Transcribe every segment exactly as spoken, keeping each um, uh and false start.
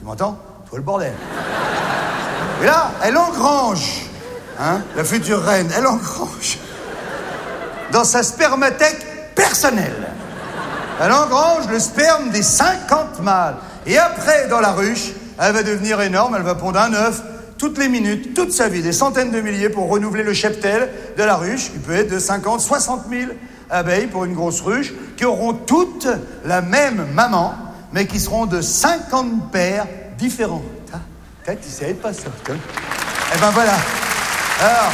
m'entends? Toi le bordel. Et là, elle engrange, hein, la future reine, elle engrange dans sa spermathèque personnelle. Elle engrange le sperme des cinquante mâles. Et après, dans la ruche, elle va devenir énorme, elle va pondre un œuf toutes les minutes, toute sa vie, des centaines de milliers pour renouveler le cheptel de la ruche, qui peut être de cinquante, soixante mille abeilles pour une grosse ruche, qui auront toutes la même maman, mais qui seront de cinquante paires différents. Peut-être tu savais pas ça. Eh ben voilà. Alors,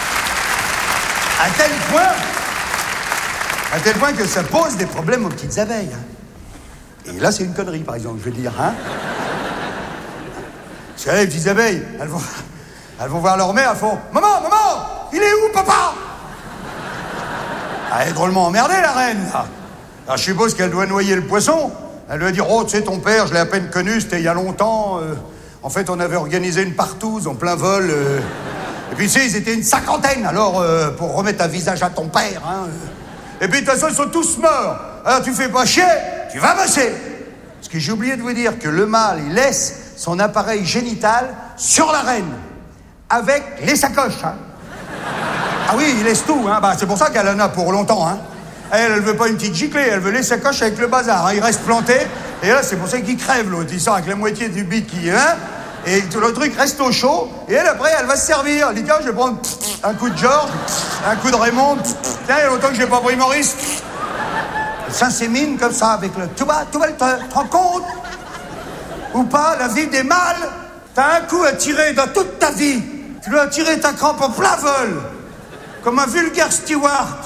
à tel point, à tel point que ça pose des problèmes aux petites abeilles. Hein. Et là, c'est une connerie, par exemple, je veux dire. Hein. Parce que là, les petites abeilles, elles vont, elles vont voir leur mère, elles font « Maman, maman, il est où, papa ?» Elle est drôlement emmerdée, la reine. Là. Alors, je suppose qu'elle doit noyer le poisson. Elle doit dire « Oh, tu sais, ton père, je l'ai à peine connu, c'était il y a longtemps. Euh, en fait, on avait organisé une partouze en plein vol. Euh, et puis, tu sais, ils étaient une cinquantaine, alors, euh, pour remettre un visage à ton père. Hein, euh. Et puis, de toute façon, ils sont tous morts. Alors, tu fais pas chier, tu vas bosser. » Parce que j'ai oublié de vous dire que le mâle, il laisse son appareil génital sur la reine, avec les sacoches. Hein. Ah oui, il laisse tout. Hein. Bah, c'est pour ça qu'elle en a pour longtemps. Hein. Elle, elle veut pas une petite giclée, elle veut les sacoches avec le bazar. Hein. Il reste planté, et là, c'est pour ça qu'il crève, l'autre. Il sort avec la moitié du bit qui... Hein, et tout le truc reste au chaud, et elle, après, elle va se servir. Elle dit, tiens, je vais prendre un coup de Georges, un coup de Raymond. Tiens, il y a longtemps que j'ai pas pris Maurice. Elle s'insémine comme ça, avec le... Tu vois, tu vois, tu te rends compte ou pas, la vie des mâles, t'as un coup à tirer dans toute ta vie. Tu dois tirer ta crampe en plein vol, comme un vulgaire steward.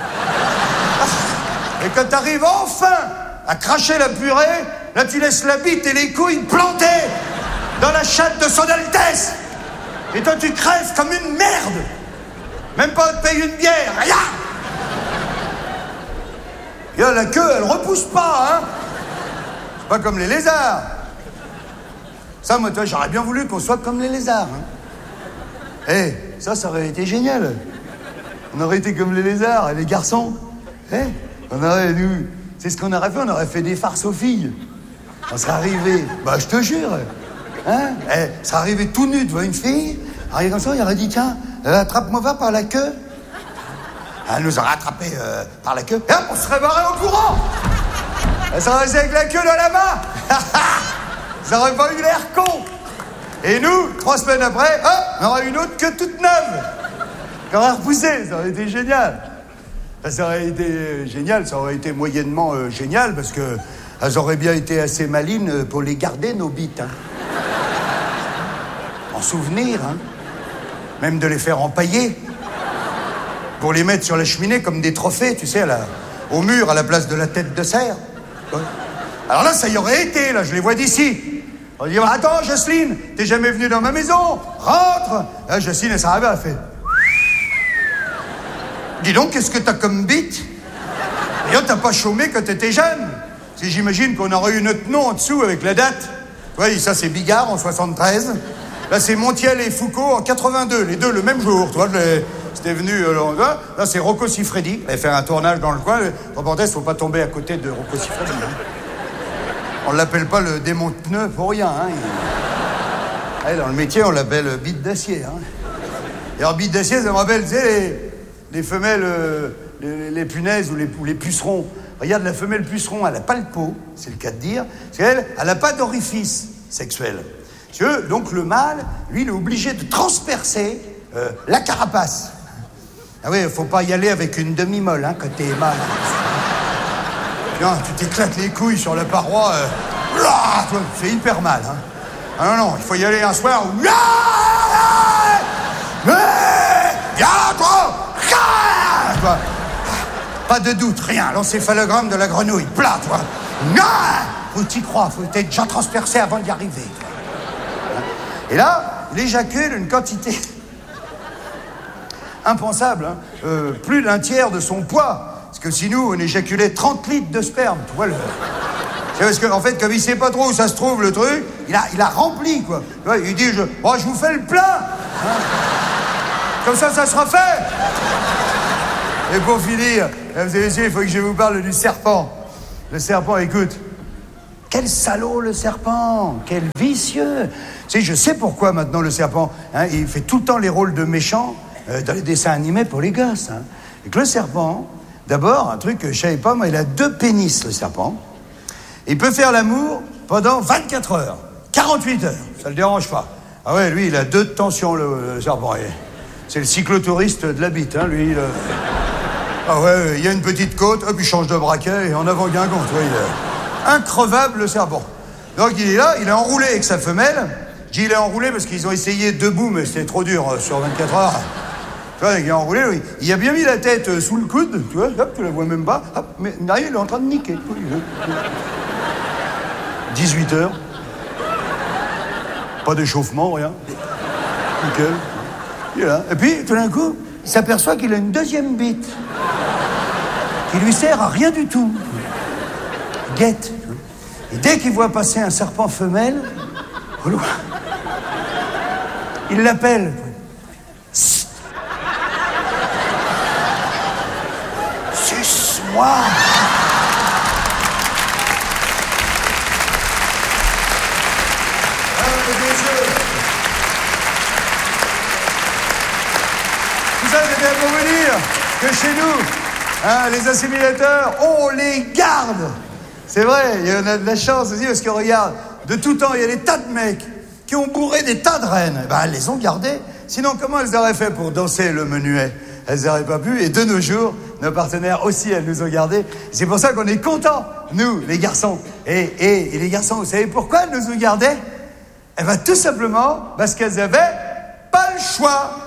Et quand t'arrives enfin à cracher la purée, là tu laisses la bite et les couilles plantées dans la chatte de son Altesse. Et toi tu crèves comme une merde. Même pas de payer une bière, rien. Et là, la queue, elle repousse pas, hein. C'est pas comme les lézards. Ça, moi, toi, j'aurais bien voulu qu'on soit comme les lézards. Eh, hein. Hey, ça, ça aurait été génial. On aurait été comme les lézards, les garçons. Eh, hey, on aurait, nous... C'est ce qu'on aurait fait, on aurait fait des farces aux filles. On serait arrivé... Bah, je te jure. Hein, eh, hey, ça serait arrivé tout nu devant une fille. Arrivé comme ça, il aurait dit, tiens, attrape-moi va par la queue. Elle nous aurait attrapés euh, par la queue. Et hop, on serait barré au courant. Elle serait restée avec la queue dans la main. Ça aurait pas eu l'air con. Et nous, trois semaines après, hop, on aurait une autre queue toute neuve. Qu'on aurait repoussé, ça aurait été génial. Ça aurait été génial, ça aurait été moyennement euh, génial, parce que elles auraient bien été assez malines pour les garder, nos bites. Hein. En souvenir, hein. Même de les faire empailler. Pour les mettre sur la cheminée comme des trophées, tu sais, à la, au mur, à la place de la tête de cerf. Alors là, ça y aurait été, là, je les vois d'ici. On dit, attends, Jocelyne, t'es jamais venue dans ma maison, rentre. Là, Jocelyne, elle s'arrive, elle fait... Dis donc, qu'est-ce que t'as comme bite? D'ailleurs, t'as pas chômé quand t'étais jeune. Si j'imagine qu'on aurait eu notre nom en dessous avec la date. Oui, ça, c'est Bigard en soixante-treize. Là, c'est Montiel et Foucault en quatre-vingt-deux, les deux le même jour, tu vois, c'était venu... Euh, là, là, c'est Rocco Siffredi, il avait fait un tournage dans le coin. Reportage, faut pas tomber à côté de Rocco Siffredi. On l'appelle pas le démon de pneus pour rien. Hein. Il... Allez, dans le métier, on l'appelle bite d'acier. Hein. Et alors, bite d'acier, ça me rappelle, tu sais, les, les femelles, euh, les, les punaises ou les, ou les pucerons. Regarde, la femelle puceron, elle a pas le pot, c'est le cas de dire, parce qu'elle, elle a pas d'orifice sexuel. Tu veux, donc le mâle, lui, il est obligé de transpercer euh, la carapace. Ah oui, il faut pas y aller avec une demi-molle, hein, quand t'es mâle. Non, tu t'éclates les couilles sur la paroi, euh, là, toi, c'est hyper mal. Hein. Ah non, non, il faut y aller un soir où... Toi. Pas de doute, rien. L'encéphalogramme de la grenouille, plat, toi. Faut t'y croire, faut être déjà transpercé avant d'y arriver. Et là, il éjacule une quantité impensable, hein. euh, plus d'un tiers de son poids. Parce que si nous, on éjaculait trente litres de sperme, tu vois le... C'est parce qu'en en fait, comme il sait pas trop où ça se trouve, le truc, il a, il a rempli, quoi. Tu vois, il dit, je, oh, je vous fais le plein. Hein. Comme ça, ça sera fait. Et pour finir, mesdames et messieurs, il faut que je vous parle du serpent. Le serpent, écoute, quel salaud le serpent, quel vicieux. Tu sais, je sais pourquoi maintenant le serpent, hein, il fait tout le temps les rôles de méchant euh, dans les dessins animés pour les gosses. Hein. Et que le serpent, d'abord, un truc que je savais pas, moi, il a deux pénis, le serpent. Il peut faire l'amour pendant vingt-quatre heures, quarante-huit heures, ça le dérange pas. Ah ouais, lui, il a deux tensions, le, le serpent. C'est le cyclotouriste de la bite, hein, lui. Le... Ah ouais, il y a une petite côte, hop, il change de braquet, et en avant Guingamp, tu vois, il est increvable, le serpent. Donc il est là, il est enroulé avec sa femelle. Je dis il est enroulé parce qu'ils ont essayé debout, mais c'était trop dur euh, sur vingt-quatre heures. Tu vois, il est enroulé, oui. Il a bien mis la tête euh, sous le coude, tu vois, hop, tu la vois même pas, hop, mais là, il est en train de niquer. dix-huit heures. Pas d'échauffement, rien. Nickel. Il est là. Et puis, tout d'un coup, il s'aperçoit qu'il a une deuxième bite qui lui sert à rien du tout. Il guette. Et dès qu'il voit passer un serpent femelle, au loin, il l'appelle. Suce-moi. Tout ça, c'est bien pour vous dire que chez nous, hein, les assimilateurs, on les garde. C'est vrai, il y en a de la chance aussi, parce que regarde, de tout temps, il y a des tas de mecs qui ont bourré des tas de reines. Ben, elles les ont gardées. Sinon, comment elles auraient fait pour danser le menuet? Elles n'auraient pas pu. Et de nos jours, nos partenaires aussi, elles nous ont gardés. C'est pour ça qu'on est contents, nous, les garçons. Et, et, et les garçons, vous savez pourquoi elles nous ont gardés? Eh bien, tout simplement parce qu'elles avaient pas le choix.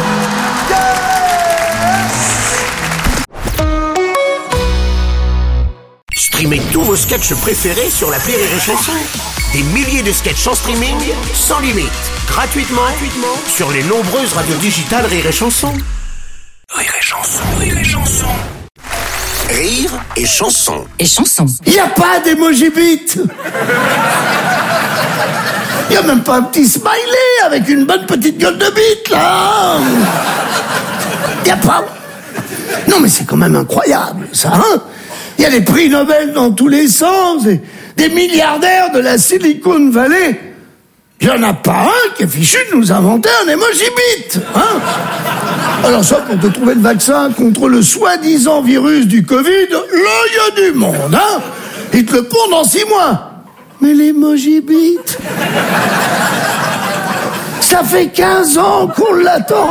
Streamez tous vos sketchs préférés sur l'appli Rire et Chanson. Des milliers de sketchs en streaming, sans limite, gratuitement, gratuitement sur les nombreuses radios digitales Rire et Chanson. Rire et Chanson, Rire et Chanson. Rire et Chanson. Et Chanson. Il n'y a pas d'emoji bite. Il n'y a même pas un petit smiley avec une bonne petite gueule de bite, là. Il n'y a pas. Non, mais c'est quand même incroyable, ça, hein. Il y a des prix Nobel dans tous les sens, et des milliardaires de la Silicon Valley. Il n'y en a pas un qui est fichu de nous inventer un emoji bit, hein. Alors ça, pour te trouver le vaccin contre le soi-disant virus du Covid, là, il y a du monde, hein. Ils te le pondent dans six mois. Mais l'emoji bit, ça fait quinze ans qu'on l'attend.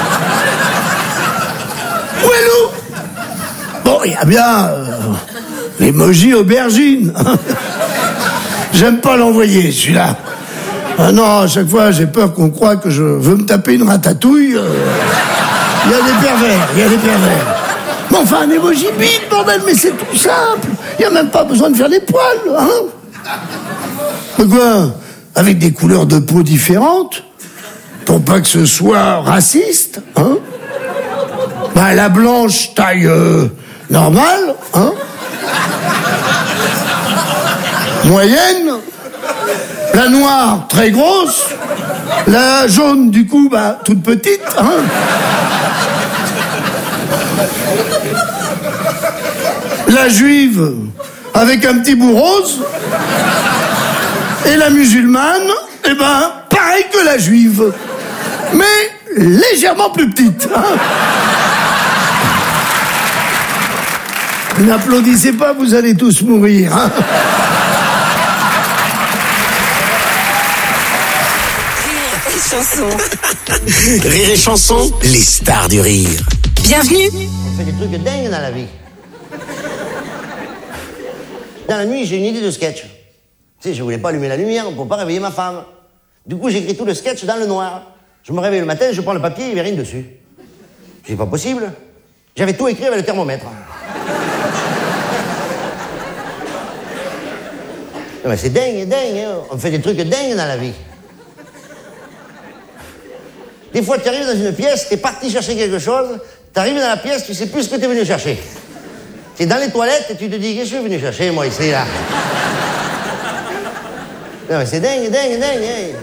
Où est Lou? Bon, il y a bien euh, l'emoji aubergine. J'aime pas l'envoyer, celui-là. Ah non, à chaque fois, j'ai peur qu'on croie que je veux me taper une ratatouille. Il euh, y a des pervers, il y a des pervers. Mais enfin, un emoji bite, bordel, mais c'est tout simple. Il n'y a même pas besoin de faire des poils, hein. Mais quoi? Avec des couleurs de peau différentes? Pour pas que ce soit raciste, hein. Bah, la blanche, taille euh, normale, hein. Moyenne. La noire, très grosse. La jaune, du coup, bah, toute petite, hein. La juive, avec un petit bout rose. Et la musulmane, eh ben, pareil que la juive. Mais légèrement plus petite, hein. N'applaudissez pas, vous allez tous mourir, hein. Chanson. Rire et Chanson, les stars du rire. Bienvenue. On fait des trucs dingues dans la vie. Dans la nuit, j'ai une idée de sketch. Tu sais, je voulais pas allumer la lumière pour pas réveiller ma femme. Du coup, j'écris tout le sketch dans le noir. Je me réveille le matin, je prends le papier, il n'y avait rien dessus. C'est pas possible. J'avais tout écrit avec le thermomètre. Non, mais c'est dingue, dingue, hein. On fait des trucs dingues dans la vie. Des fois, tu arrives dans une pièce, tu es parti chercher quelque chose, tu arrives dans la pièce, tu sais plus ce que tu es venu chercher. Tu es dans les toilettes et tu te dis, qu'est-ce que je suis venu chercher, moi, ici, là? Non, mais c'est dingue, dingue, dingue, hein.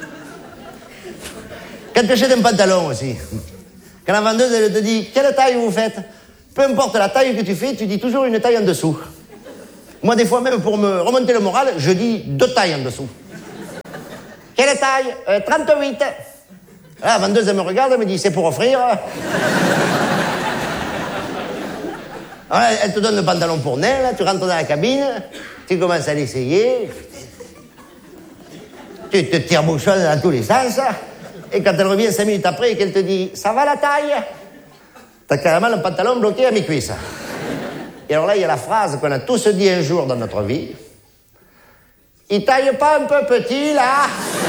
Quand tu achètes un pantalon aussi, quand la vendeuse, elle te dit, quelle taille vous faites? Peu importe la taille que tu fais, tu dis toujours une taille en dessous. Moi, des fois, même pour me remonter le moral, je dis deux tailles en dessous. Quelle taille? euh, trente-huit. La vendeuse, elle me regarde, elle me dit, c'est pour offrir. Alors, elle te donne le pantalon pour nain, tu rentres dans la cabine, tu commences à l'essayer, tu te tire-bouchonnes dans tous les sens, et quand elle revient cinq minutes après et qu'elle te dit « ça va la taille ?» T'as carrément le pantalon bloqué à mes cuisses. Et alors là, il y a la phrase qu'on a tous dit un jour dans notre vie. « Il taille pas un peu petit, là ?»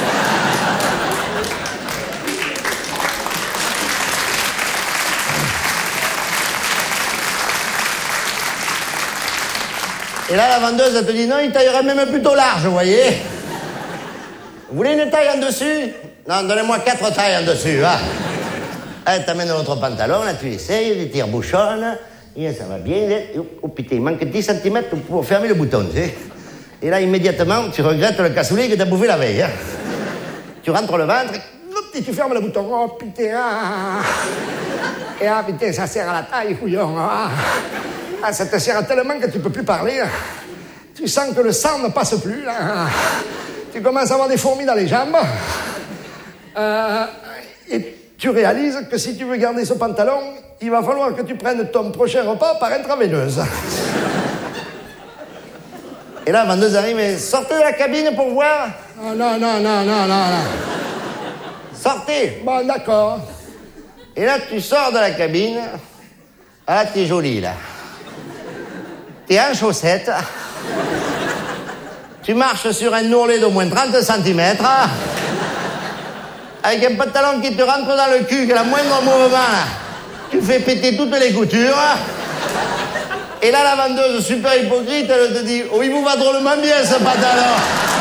Et là, la vendeuse, elle te dit, non, il taillerait même plutôt large, vous voyez. Vous voulez une taille en dessus? Non, donnez-moi quatre tailles en dessus, va. Elle t'amène l'autre pantalon, là, tu essayes, tu tire-bouchonnes, et ça va bien. Oh putain, il manque dix centimètres pour fermer le bouton, tu sais. Et là, immédiatement, tu regrettes le cassoulet que t'as bouffé la veille. Hein. Tu rentres le ventre, et tu fermes le bouton. Oh putain, ah. Et ah putain, ça sert à la taille, couillon. Ah. Ah, ça te serre tellement que tu peux plus parler. Tu sens que le sang ne passe plus. Là. Tu commences à avoir des fourmis dans les jambes. Euh, et tu réalises que si tu veux garder ce pantalon, il va falloir que tu prennes ton prochain repas par intraveineuse. Et là, la vendeuse arrive, mais sortez de la cabine pour voir. Oh, non, non, non, non, non, non. Sortez. Bon, d'accord. Et là, tu sors de la cabine. Ah, t'es jolie, là. T'es en chaussettes, tu marches sur un ourlet d'au moins trente centimètres, avec un pantalon qui te rentre dans le cul, que la moindre mouvement, là, tu fais péter toutes les coutures, et là, la vendeuse, super hypocrite, elle te dit, oh, il vous va drôlement bien, ce pantalon.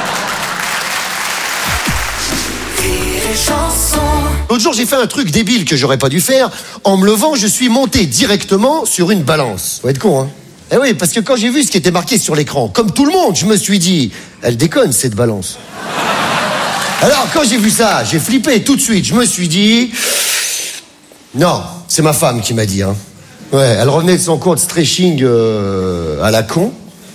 L'autre jour, j'ai fait un truc débile que j'aurais pas dû faire. En me levant, je suis monté directement sur une balance. Faut être con, hein. Eh oui, parce que quand j'ai vu ce qui était marqué sur l'écran, comme tout le monde, je me suis dit, elle déconne cette balance. Alors quand j'ai vu ça, j'ai flippé tout de suite. Je me suis dit, non, c'est ma femme qui m'a dit. Hein. Ouais, elle revenait de son cours de stretching euh, à la con.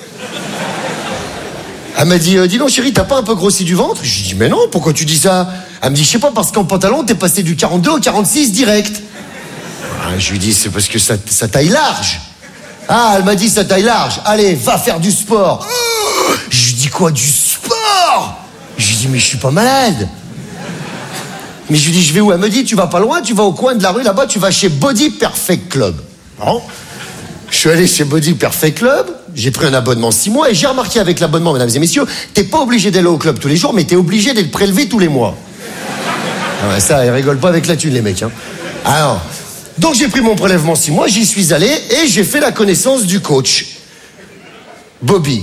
Elle m'a dit, euh, dis donc chérie, t'as pas un peu grossi du ventre? Je lui dis, mais non, pourquoi tu dis ça? Elle me dit, je sais pas, parce qu'en pantalon, t'es passé du quarante-deux au quarante-six direct. Ah, je lui dis, c'est parce que ça, ça taille large. Ah, elle m'a dit ça taille large. Allez, va faire du sport. Oh, je lui dis quoi, du sport? Je lui dis mais je suis pas malade. Mais je lui dis je vais où? Elle me dit tu vas pas loin, tu vas au coin de la rue là-bas, tu vas chez Body Perfect Club. Bon. Je suis allé chez Body Perfect Club, j'ai pris un abonnement six mois et j'ai remarqué avec l'abonnement, mesdames et messieurs, t'es pas obligé d'aller au club tous les jours, mais t'es obligé de le prélever tous les mois. Ah ouais, ça, ils rigolent pas avec la thune les mecs. Hein. Alors. Donc j'ai pris mon prélèvement six mois, j'y suis allé et j'ai fait la connaissance du coach. Bobby.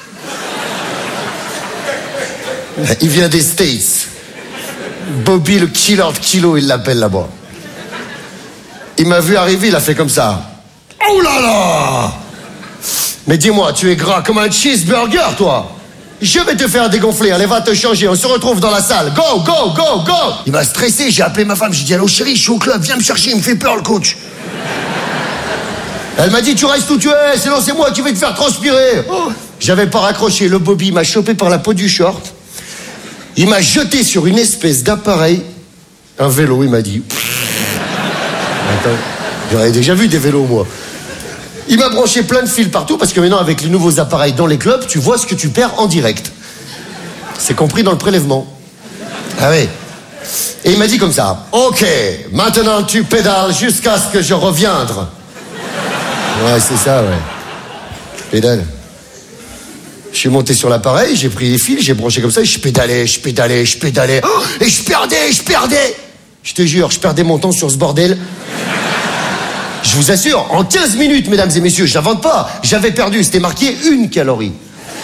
Il vient des States. Bobby le killer de kilo, il l'appelle là-bas. Il m'a vu arriver, il a fait comme ça. Oh là là! Mais dis-moi, tu es gras comme un cheeseburger, toi. Je vais te faire dégonfler, allez, va te changer, on se retrouve dans la salle. Go, go, go, go! Il m'a stressé, j'ai appelé ma femme, j'ai dit, allô chérie, je suis au club, viens me chercher, il me fait peur le coach. Elle m'a dit, tu restes où tu es, sinon c'est moi qui vais te faire transpirer. Oh. J'avais pas raccroché, le Bobby m'a chopé par la peau du short. Il m'a jeté sur une espèce d'appareil, un vélo, il m'a dit. Attends, j'aurais déjà vu des vélos, moi. Il m'a branché plein de fils partout parce que maintenant, avec les nouveaux appareils dans les clubs, tu vois ce que tu perds en direct. C'est compris dans le prélèvement. Ah oui. Et il m'a dit comme ça. Ok, maintenant tu pédales jusqu'à ce que je revienne. Ouais, c'est ça, ouais. Je pédale. Je suis monté sur l'appareil, j'ai pris les fils, j'ai branché comme ça, et je pédalais, je pédalais, je pédalais. Oh, et je perdais, je perdais. Je te jure, je perdais mon temps sur ce bordel. Je vous assure, en quinze minutes, mesdames et messieurs, je n'invente pas, j'avais perdu, c'était marqué une calorie.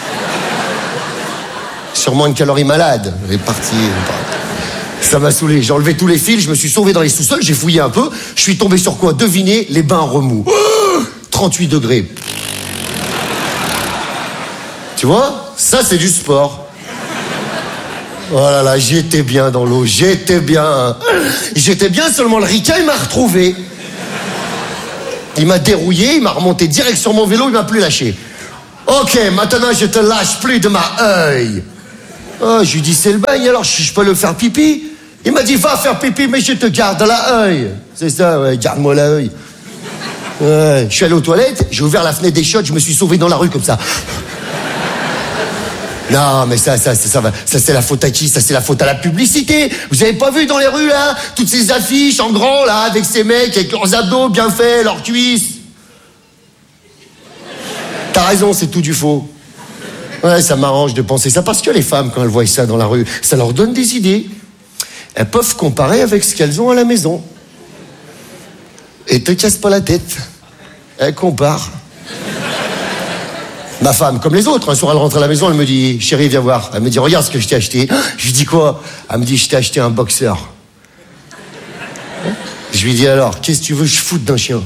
Sûrement une calorie malade. Elle est partie. Ça m'a saoulé, j'ai enlevé tous les fils, je me suis sauvé dans les sous-sols, j'ai fouillé un peu, je suis tombé sur quoi? Devinez, les bains remous. Oh, trente-huit degrés. Tu vois? Ça, c'est du sport. Oh là là, j'étais bien dans l'eau, j'étais bien. J'étais bien, seulement le ricain, il m'a retrouvé. Il m'a dérouillé, il m'a remonté direct sur mon vélo, il m'a plus lâché. Ok, maintenant je te lâche plus de ma œil. Oh, je lui dis, c'est le bagne, alors je, je peux le faire pipi. Il m'a dit, va faire pipi, mais je te garde la œil. C'est ça, ouais, garde-moi la œil. Ouais, je suis allé aux toilettes, j'ai ouvert la fenêtre des chiottes, je me suis sauvé dans la rue comme ça. Non, mais ça, ça, ça, ça va. Ça, c'est la faute à qui? Ça, c'est la faute à la publicité. Vous avez pas vu dans les rues, là, toutes ces affiches en grand, là, avec ces mecs, avec leurs abdos bien faits, leurs cuisses. T'as raison, c'est tout du faux. Ouais, ça m'arrange de penser ça, parce que les femmes, quand elles voient ça dans la rue, ça leur donne des idées. Elles peuvent comparer avec ce qu'elles ont à la maison. Et te casse pas la tête. Elles comparent. Ma femme, comme les autres, un soir elle rentre à la maison, elle me dit, chérie, viens voir. Elle me dit, regarde ce que je t'ai acheté. Je lui dis quoi? Elle me dit, je t'ai acheté un boxeur. Je lui dis, alors, qu'est-ce que tu veux que je foute d'un chien?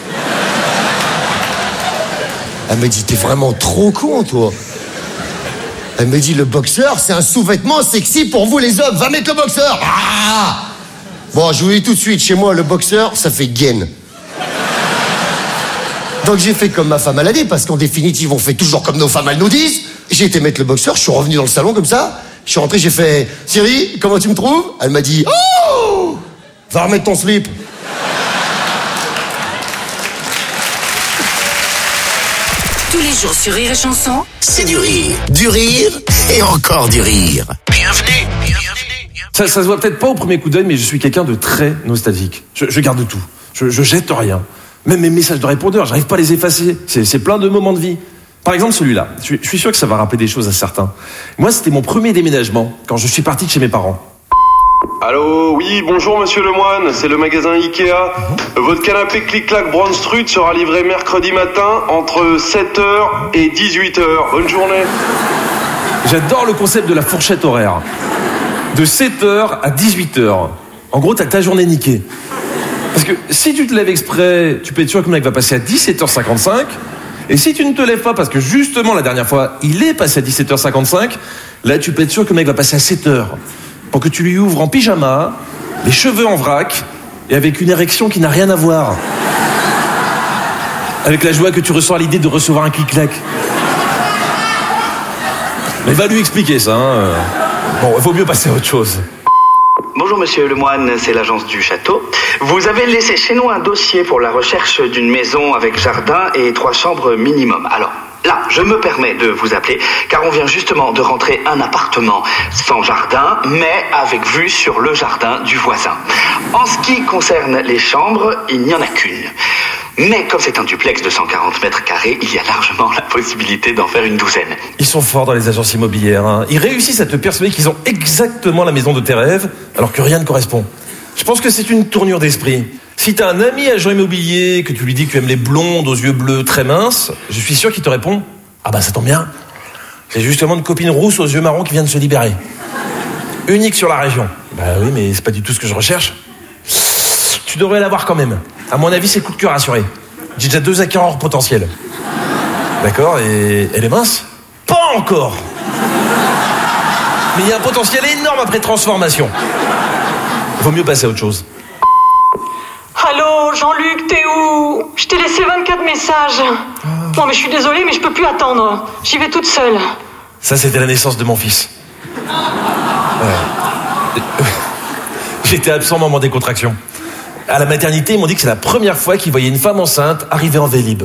Elle me dit, t'es vraiment trop con, toi. Elle me dit, le boxeur, c'est un sous-vêtement sexy pour vous les hommes. Va mettre le boxeur. Ah bon, je vous dis tout de suite, chez moi, le boxeur, ça fait gaine. Donc j'ai fait comme ma femme elle a dit, parce qu'en définitive, on fait toujours comme nos femmes elles nous disent. J'ai été mettre le boxeur, je suis revenu dans le salon comme ça. Je suis rentré, j'ai fait, Chérie, comment tu me trouves? Elle m'a dit, oh, va remettre ton slip. Tous les jours sur Rire et Chanson, c'est du rire, du rire et encore du rire. Bienvenue, bienvenue. Ça, ça se voit peut-être pas au premier coup d'œil, mais je suis quelqu'un de très nostalgique. Je, je garde tout. Je, je jette rien. Même mes messages de répondeur, j'arrive pas à les effacer. C'est, c'est plein de moments de vie. Par exemple, celui-là. Je, je suis sûr que ça va rappeler des choses à certains. Moi, c'était mon premier déménagement, quand je suis parti de chez mes parents. Allô, oui, bonjour monsieur Lemoine, c'est le magasin Ikea. Mmh. Votre canapé Clic-Clac Brandstrut sera livré mercredi matin entre sept heures et dix-huit heures. Bonne journée. J'adore le concept de la fourchette horaire. De sept heures à dix-huit heures. En gros, t'as ta journée niquée. Parce que si tu te lèves exprès, tu peux être sûr que le mec va passer à dix-sept heures cinquante-cinq. Et si tu ne te lèves pas, parce que justement la dernière fois, il est passé à dix-sept heures cinquante-cinq, là tu peux être sûr que le mec va passer à sept heures. Pour que tu lui ouvres en pyjama, les cheveux en vrac, et avec une érection qui n'a rien à voir. Avec la joie que tu ressens à l'idée de recevoir un clic-clac. Mais va lui expliquer ça, hein. Bon, il vaut mieux passer à autre chose. Bonjour Monsieur Lemoine, c'est l'agence du château. Vous avez laissé chez nous un dossier pour la recherche d'une maison avec jardin et trois chambres minimum. Alors, là, je me permets de vous appeler, car on vient justement de rentrer un appartement sans jardin, mais avec vue sur le jardin du voisin. En ce qui concerne les chambres, il n'y en a qu'une. Mais comme c'est un duplex de cent quarante mètres carrés, il y a largement la possibilité d'en faire une douzaine. Ils sont forts dans les agences immobilières, hein. Ils réussissent à te persuader qu'ils ont exactement la maison de tes rêves, alors que rien ne correspond. Je pense que c'est une tournure d'esprit. Si t'as un ami agent immobilier, que tu lui dis que tu aimes les blondes aux yeux bleus très minces, je suis sûr qu'il te répond « Ah bah ça tombe bien, c'est justement une copine rousse aux yeux marrons qui vient de se libérer. Unique sur la région. » Bah oui, mais c'est pas du tout ce que je recherche. Tu devrais l'avoir quand même. À mon avis, c'est coup de cœur assuré. J'ai déjà deux acquéreurs potentiels. D'accord, et elle est mince? Pas encore. Mais il y a un potentiel énorme après transformation. Vaut mieux passer à autre chose. Allô, Jean-Luc, t'es où? Je t'ai laissé vingt-quatre messages. Oh. Non, mais je suis désolée, mais je peux plus attendre. J'y vais toute seule. Ça, c'était la naissance de mon fils. Ouais. J'étais absent au moment des contractions. À la maternité, ils m'ont dit que c'est la première fois qu'ils voyaient une femme enceinte arriver en Vélib.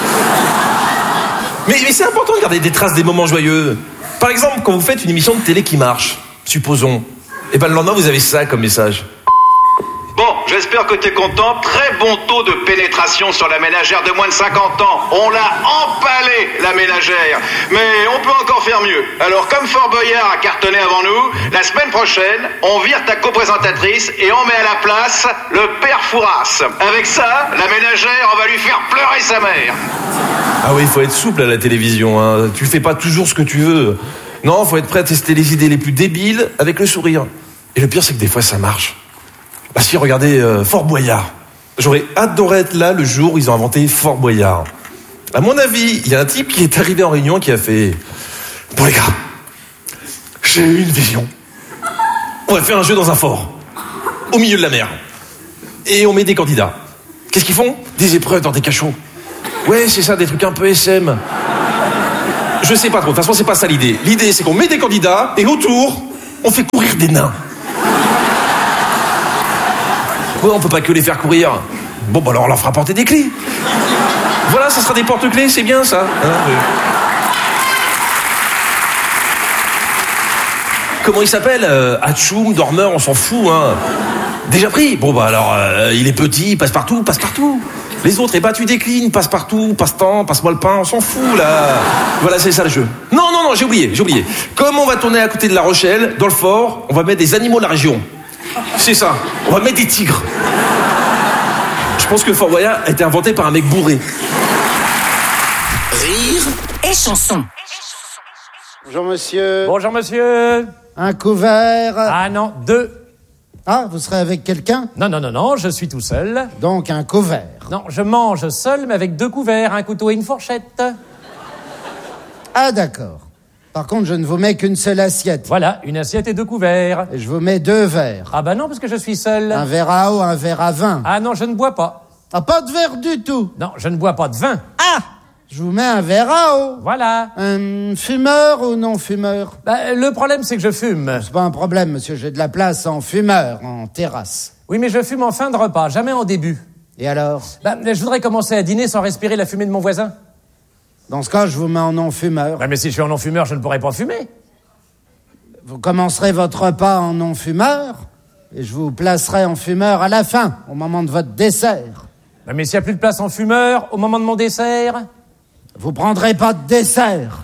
Mais, mais c'est important de garder des traces des moments joyeux. Par exemple, quand vous faites une émission de télé qui marche, supposons, et ben le lendemain, vous avez ça comme message. Bon, j'espère que t'es content. Très bon taux de pénétration sur la ménagère de moins de cinquante ans. On l'a empalé, la ménagère. Mais on peut encore faire mieux. Alors, comme Fort Boyard a cartonné avant nous, la semaine prochaine, on vire ta coprésentatrice et on met à la place le père Fouras. Avec ça, la ménagère, on va lui faire pleurer sa mère. Ah oui, il faut être souple à la télévision, hein. Tu fais pas toujours ce que tu veux. Non, faut être prêt à tester les idées les plus débiles avec le sourire. Et le pire, c'est que des fois, ça marche. Bah si, regardez, euh, Fort Boyard. J'aurais adoré être là le jour où ils ont inventé Fort Boyard. À mon avis, il y a un type qui est arrivé en réunion qui a fait... Bon les gars, j'ai eu une vision. On va faire un jeu dans un fort, au milieu de la mer. Et on met des candidats. Qu'est-ce qu'ils font? Des épreuves dans des cachots. Ouais, c'est ça, des trucs un peu S M. je sais pas trop. De toute façon, c'est pas ça l'idée. L'idée, c'est qu'on met des candidats et autour, on fait courir des nains. Ouais, on peut pas que les faire courir. Bon, bah alors on leur fera porter des clés. Voilà, ça sera des porte-clés, c'est bien ça. Hein, oui. Comment il s'appelle euh, Hatchoum, dormeur, on s'en fout, hein. Déjà pris. Bon, bah alors, euh, il est petit, il passe partout, passe partout. Les autres, eh bah tu déclines, passe partout, passe-temps, passe-moi le pain, on s'en fout, là. Voilà, c'est ça le jeu. Non, non, non, j'ai oublié, j'ai oublié. Comme on va tourner à côté de La Rochelle, dans le fort, on va mettre des animaux de la région. C'est ça, on va mettre des tigres. Je pense que Fort Boyard a été inventé par un mec bourré. Rire et chanson. Bonjour monsieur. Bonjour monsieur. Un couvert. Ah non, deux. Ah, vous serez avec quelqu'un? Non, non, non, non, je suis tout seul. Donc un couvert. Non, je mange seul, mais avec deux couverts, un couteau et une fourchette. Ah d'accord. Par contre, je ne vous mets qu'une seule assiette. Voilà, une assiette et deux couverts. Et je vous mets deux verres. Ah bah non, parce que je suis seul. Un verre à eau, un verre à vin. Ah non, je ne bois pas. Ah, pas de verre du tout. Non, je ne bois pas de vin. Ah, je vous mets un verre à eau. Voilà. Un fumeur ou non fumeur? Bah, le problème, c'est que je fume. C'est pas un problème, monsieur. J'ai de la place en fumeur, en terrasse. Oui, mais je fume en fin de repas, jamais en début. Et alors? Bah, je voudrais commencer à dîner sans respirer la fumée de mon voisin. Dans ce cas, je vous mets en non-fumeur. Bah, mais si je suis en non-fumeur, je ne pourrais pas fumer. Vous commencerez votre repas en non-fumeur et je vous placerai en fumeur à la fin, au moment de votre dessert. Bah, mais s'il n'y a plus de place en fumeur, au moment de mon dessert... Vous prendrez pas de dessert.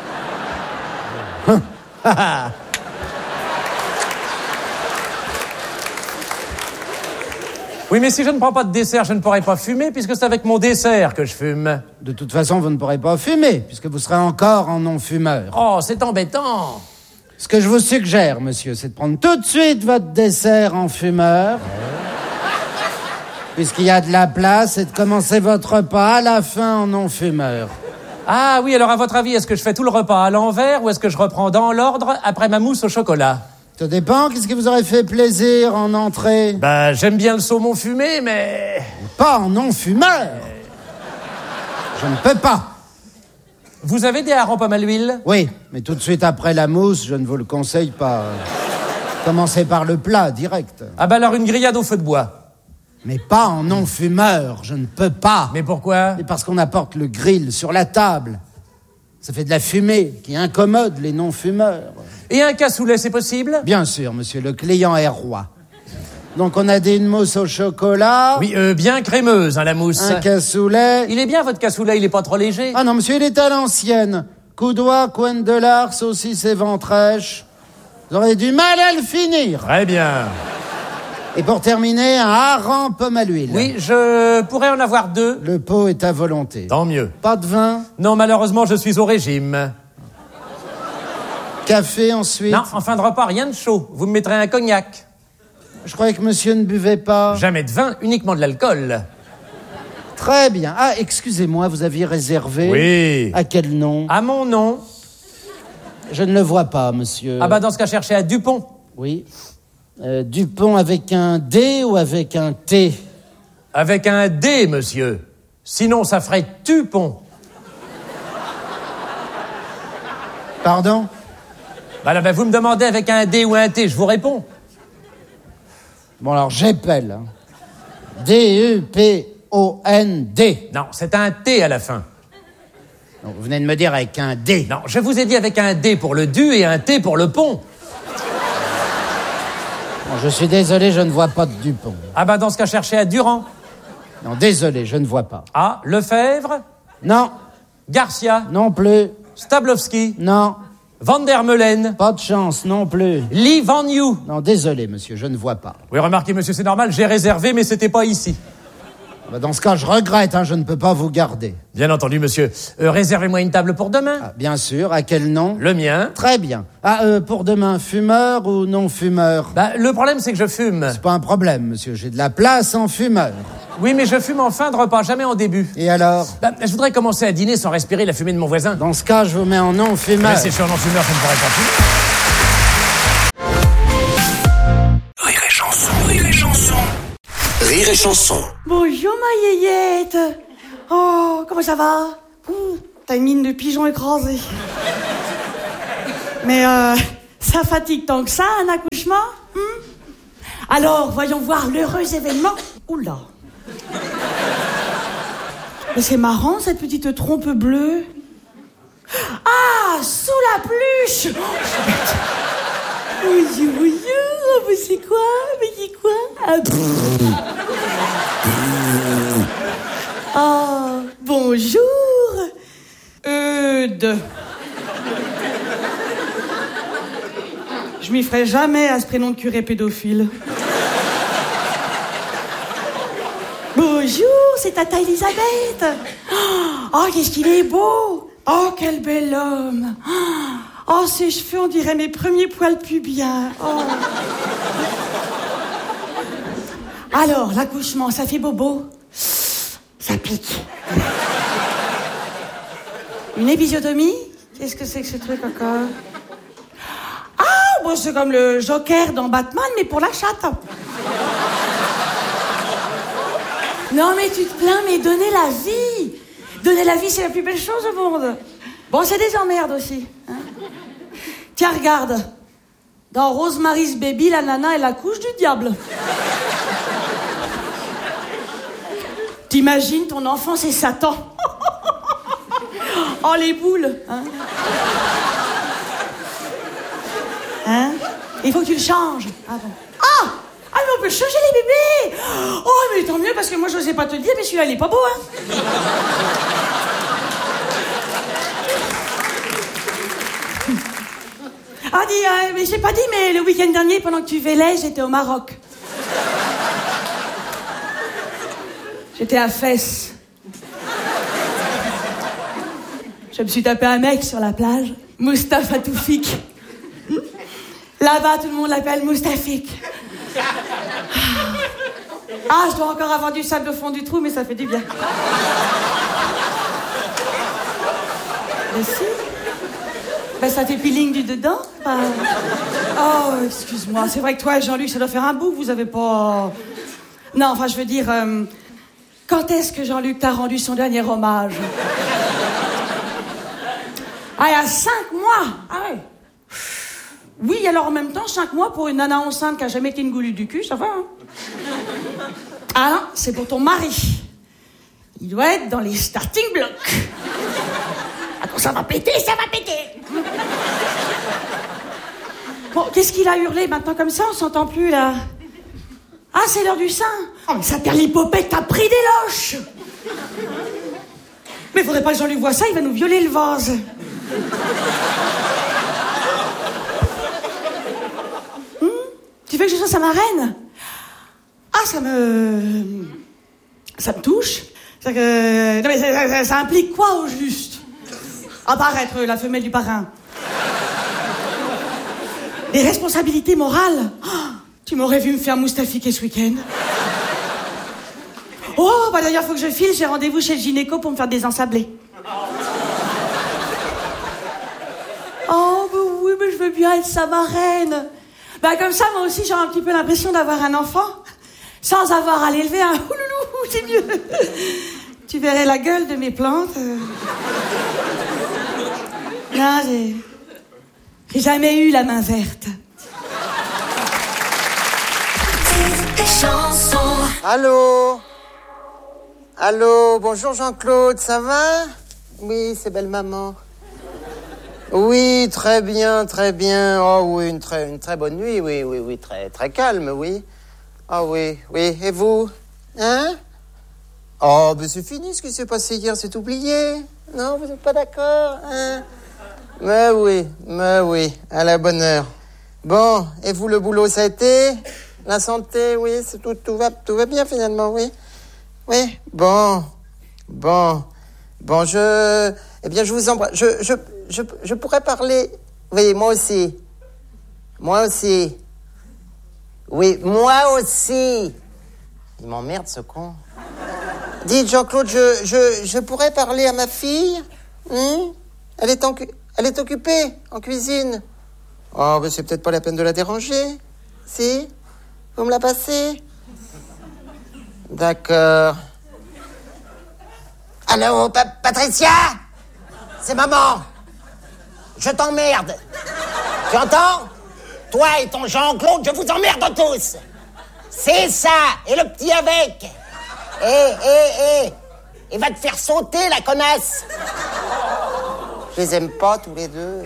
Oui, mais si je ne prends pas de dessert, je ne pourrai pas fumer, puisque c'est avec mon dessert que je fume. De toute façon, vous ne pourrez pas fumer, puisque vous serez encore en non-fumeur. Oh, c'est embêtant. Ce que je vous suggère, monsieur, c'est de prendre tout de suite votre dessert en fumeur, puisqu'il y a de la place, et de commencer votre repas à la fin en non-fumeur. Ah oui, alors à votre avis, est-ce que je fais tout le repas à l'envers, ou est-ce que je reprends dans l'ordre après ma mousse au chocolat? Ça dépend, qu'est-ce qui vous aurait fait plaisir en entrée? Bah, j'aime bien le saumon fumé, mais... Pas en non-fumeur. Je ne peux pas. Vous avez des harengs pommes à l'huile? Oui, mais tout de suite après la mousse, je ne vous le conseille pas. Commencez par le plat, direct. Ah bah alors une grillade au feu de bois. Mais pas en non-fumeur, je ne peux pas. Mais pourquoi? Et parce qu'on apporte le grill sur la table. Ça fait de la fumée qui incommode les non-fumeurs. Et un cassoulet, c'est possible? Bien sûr, monsieur, le client est roi. Donc on a des mousses au chocolat. Oui, euh, bien crémeuse, hein, la mousse. Un cassoulet. Il est bien, votre cassoulet, il est pas trop léger? Ah non, monsieur, il est à l'ancienne. Coudois, coin de lard, saucisse et ventrèche. Vous aurez du mal à le finir. Très bien. Et pour terminer, un hareng pomme à l'huile. Oui, je pourrais en avoir deux. Le pot est à volonté. Tant mieux. Pas de vin? Non, malheureusement, je suis au régime. Café ensuite? Non, en fin de repas, rien de chaud. Vous me mettrez un cognac. Je croyais que monsieur ne buvait pas. Jamais de vin, uniquement de l'alcool. Très bien. Ah, excusez-moi, vous aviez réservé? Oui. À quel nom? À mon nom. Je ne le vois pas, monsieur. Ah bah dans ce cas, cherchez à Dupont. Oui. Euh, Dupont avec un D ou avec un T? Avec un D, monsieur. Sinon, ça ferait Tupont. Pardon? Bah là, bah, vous me demandez avec un D ou un T, je vous réponds. Bon, alors, j'appelle. Hein. D E P O N D. Non, c'est un T à la fin. Donc, vous venez de me dire avec un D. Non, je vous ai dit avec un D pour le du et un T pour le pont. Bon, je suis désolé, je ne vois pas de Dupont. Ah bah dans ce cas, cherchez à Durand. Non, désolé, je ne vois pas. Ah, Lefebvre? Non. Garcia? Non plus. Stablowski? Non. Van der Meulen? Pas de chance, non plus. Lee Van You? Non, désolé, monsieur, je ne vois pas. Oui, remarquez, monsieur, c'est normal, j'ai réservé, mais c'était pas ici. Bah, dans ce cas, je regrette, hein, je ne peux pas vous garder. Bien entendu, monsieur. Euh, réservez-moi une table pour demain. Ah, bien sûr, à quel nom? Le mien. Très bien. Ah, euh, pour demain, fumeur ou non fumeur? Bah, le problème, c'est que je fume. C'est pas un problème, monsieur, j'ai de la place en fumeur. Oui, mais je fume en fin de repas, jamais en début. Et alors? Bah, je voudrais commencer à dîner sans respirer la fumée de mon voisin. Dans ce cas, je vous mets en non fumeur. Mais si je suis en non fumeur, je ne pourrais pas fumer. Rire et chanson, rire et chanson. Rire et chanson. Bonjour ma yéyette. Oh, comment ça va? Ouh, t'as une mine de pigeon écrasé. Mais euh, ça fatigue tant que ça, un accouchement hmm? Alors, voyons voir l'heureux événement. Oula. Mais c'est marrant, cette petite trompe bleue. Ah, sous la pluche. Oui, oui, oui, mais c'est quoi? Mais c'est quoi? Ah, oh, bonjour. Eudes. Je m'y ferai jamais à ce prénom de curé pédophile. Bonjour, c'est Tata Elisabeth. Oh, qu'est-ce qu'il est beau. Oh, quel bel homme. Oh, ses cheveux, on dirait mes premiers poils pubiens. Oh. Alors, l'accouchement, ça fait bobo? Ça pique. Une épisiotomie? Qu'est-ce que c'est que ce truc encore? Ah, bon, c'est comme le Joker dans Batman, mais pour la chatte. Non, mais tu te plains, mais donner la vie. Donner la vie, c'est la plus belle chose au monde. Bon, c'est des emmerdes aussi. Hein. Tiens, regarde. Dans Rosemary's Baby, la nana, elle accouche du diable. T'imagines, ton enfant, c'est Satan. Oh, les boules. Hein, hein? Il faut que tu le changes. Ah bon. Ah! Ah, mais on peut changer les bébés! Oh, mais tant mieux, parce que moi, je n'osais pas te le dire, mais celui-là, il est pas beau, hein? Ah, dis, euh, mais j'ai pas dit, mais le week-end dernier, pendant que tu vélais, j'étais au Maroc. J'étais à Fès. Je me suis tapé un mec sur la plage, Mustapha Toufik. Là-bas, tout le monde l'appelle Moustafik. Ah, je dois encore avoir du sable au fond du trou, mais ça fait du bien. Mais si. Ben, ça fait peeling du dedans. Ben... Oh, excuse-moi. C'est vrai que toi et Jean-Luc, ça doit faire un bout que vous avez pas... Non, enfin, je veux dire... Euh... Quand est-ce que Jean-Luc t'a rendu son dernier hommage? Ah, il y a cinq mois. Ah ouais. Oui, alors en même temps, cinq mois pour une nana enceinte qui a jamais été une goulue du cul, ça va, hein? Ah non, c'est pour ton mari. Il doit être dans les starting blocks. Ah, quand ça va péter, ça va péter. Bon, qu'est-ce qu'il a hurlé maintenant comme ça? On s'entend plus, là. Ah, c'est l'heure du sein. Oh, mais sa perlipopette a pris des loches. Mais faudrait pas que Jean-Luc voie ça, il va nous violer le vase. Hum? Tu veux que je sois sa marraine? Ah, ça me... Ça me touche. Ça, que... non, mais ça, ça, ça implique quoi, au juste? À part être la femelle du parrain. Les responsabilités morales. Oh, tu m'aurais vu me faire moustafiquer ce week-end. Oh, bah d'ailleurs, faut que je file. J'ai rendez-vous chez le gynéco pour me faire désensabler. Oh, bah oui, mais je veux bien être sa marraine. Bah comme ça, moi aussi, j'ai un petit peu l'impression d'avoir un enfant. Sans avoir à l'élever, un ouloulou, c'est mieux. Tu verrais la gueule de mes plantes. Non, j'ai... J'ai jamais eu la main verte. Allô? Allô? Bonjour Jean-Claude, ça va? Oui, c'est belle maman. Oui, très bien, très bien. Oh oui, une très, une très bonne nuit, oui, oui, oui, très, très calme, oui. Ah oh, oui, oui, et vous? Hein? Oh, ben c'est fini ce qui s'est passé hier, c'est oublié. Non, vous n'êtes pas d'accord, hein? Mais oui, mais oui, à la bonne heure. Bon, et vous, le boulot, ça a été? La santé, oui, c'est tout, tout va, tout va bien finalement, oui. Oui, bon, bon, bon, je, eh bien, je vous embrasse. Je, je, je, je pourrais parler. Oui, moi aussi, moi aussi. Oui, moi aussi. Il m'emmerde ce con. Dites Jean-Claude, je, je, je pourrais parler à ma fille? Hum? Elle est en, elle est occupée en cuisine. Oh, mais c'est peut-être pas la peine de la déranger. Si? Vous me la passez? D'accord. Allô, pa- Patricia? C'est maman. Je t'emmerde. Tu entends? Toi et ton Jean-Claude, je vous emmerde tous. C'est ça, et le petit avec. Eh, eh, eh. Et va te faire sauter, la connasse. Je les aime pas, tous les deux.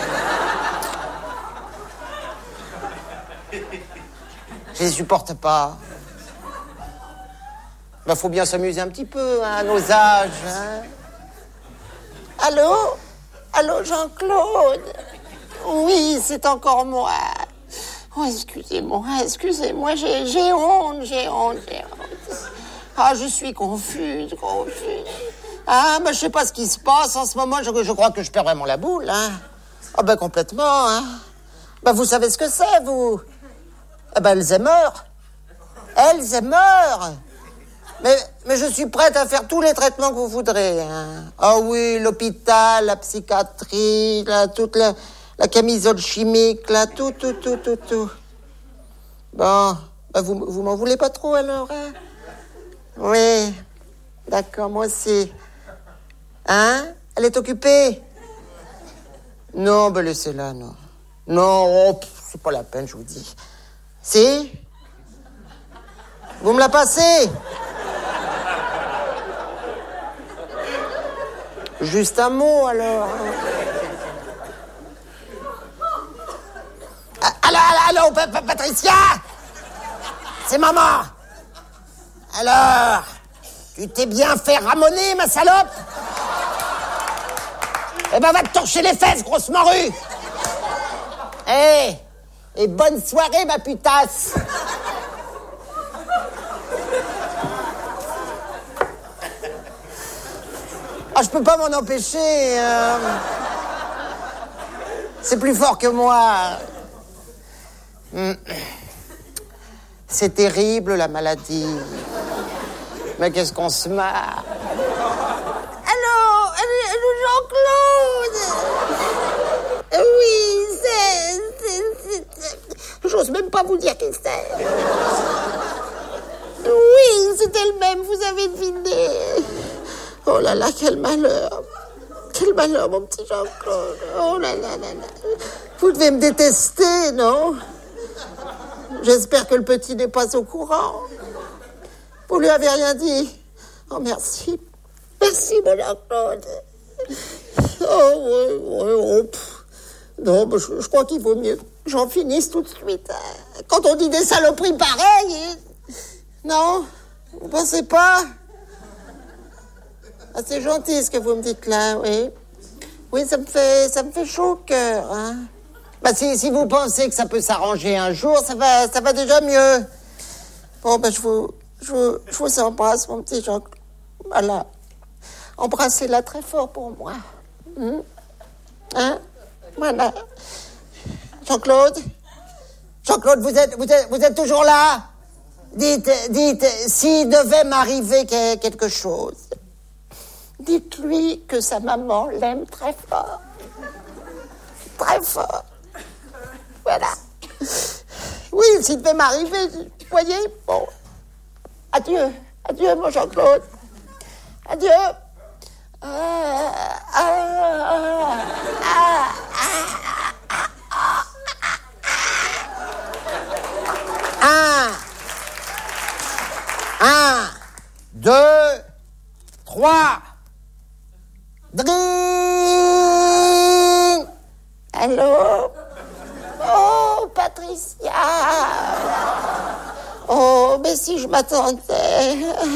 Je les supporte pas. Ben, faut bien s'amuser un petit peu, hein, à nos âges. Hein. Allô? Allô, Jean-Claude? Oui, c'est encore moi. Oh, excusez-moi, excusez-moi, j'ai, j'ai honte, j'ai honte, j'ai honte. Ah, je suis confuse, confuse. Ah, ben, je sais pas ce qui se passe en ce moment, je, je crois que je perds vraiment la boule, hein. Ah, ben, complètement, hein. Ben, vous savez ce que c'est, vous? Ah, ben, Alzheimer. Alzheimer. Mais, mais je suis prête à faire tous les traitements que vous voudrez, hein. Ah oui, l'hôpital, la psychiatrie, là, toute la... La camisole chimique, là, tout, tout, tout, tout, tout. Bon, bah vous, vous m'en voulez pas trop, alors, hein? Oui, d'accord, moi aussi. Hein? Elle est occupée? Non, ben laissez-la, non. Non, oh, pff, c'est pas la peine, je vous dis. Si? Vous me la passez? Juste un mot, alors. Allô, allô, allô, pa- Patricia? C'est maman. Alors, tu t'es bien fait ramoner, ma salope? Eh ben, va te torcher les fesses, grosse morue. Eh, hey, et bonne soirée, ma putasse. Ah, je peux pas m'en empêcher. Euh... C'est plus fort que moi. C'est terrible, la maladie. Mais qu'est-ce qu'on se marre. Allô, allô, Jean-Claude. Oui, c'est, c'est, c'est... J'ose même pas vous dire qui c'est. Oui, c'est elle-même, vous avez deviné. Oh là là, quel malheur. Quel malheur, mon petit Jean-Claude. Oh là là là là. Vous devez me détester, non? J'espère que le petit n'est pas au courant. Vous lui avez rien dit? Oh, merci. Merci, mon Jean-Claude. Oh, oui, oui, oh, pff. Non, mais je, je crois qu'il vaut mieux que j'en finisse tout de suite. Quand on dit des saloperies pareilles, non? Vous pensez pas? Ah, c'est gentil ce que vous me dites là, oui. Oui, ça me fait, ça me fait chaud au cœur, hein. Bah, si, si vous pensez que ça peut s'arranger un jour, ça va, ça va déjà mieux. Bon, ben, je vous, je vous, je vous embrasse, mon petit Jean-Claude. Voilà. Embrassez-la très fort pour moi. Hum? Hein? Voilà. Jean-Claude? Jean-Claude, vous êtes, vous êtes, vous êtes toujours là? Dites, dites, s'il devait m'arriver quelque chose, dites-lui que sa maman l'aime très fort. Très fort. Voilà. Oui, s'il devait m'arriver, vous voyez, bon. Adieu. Adieu, mon Jean-Claude. Adieu. Ah, ah, ah, ah, ah, Un. Un. Deux. Trois. Dring. Allô? Oh, Patricia. Oh, mais si je m'attendais.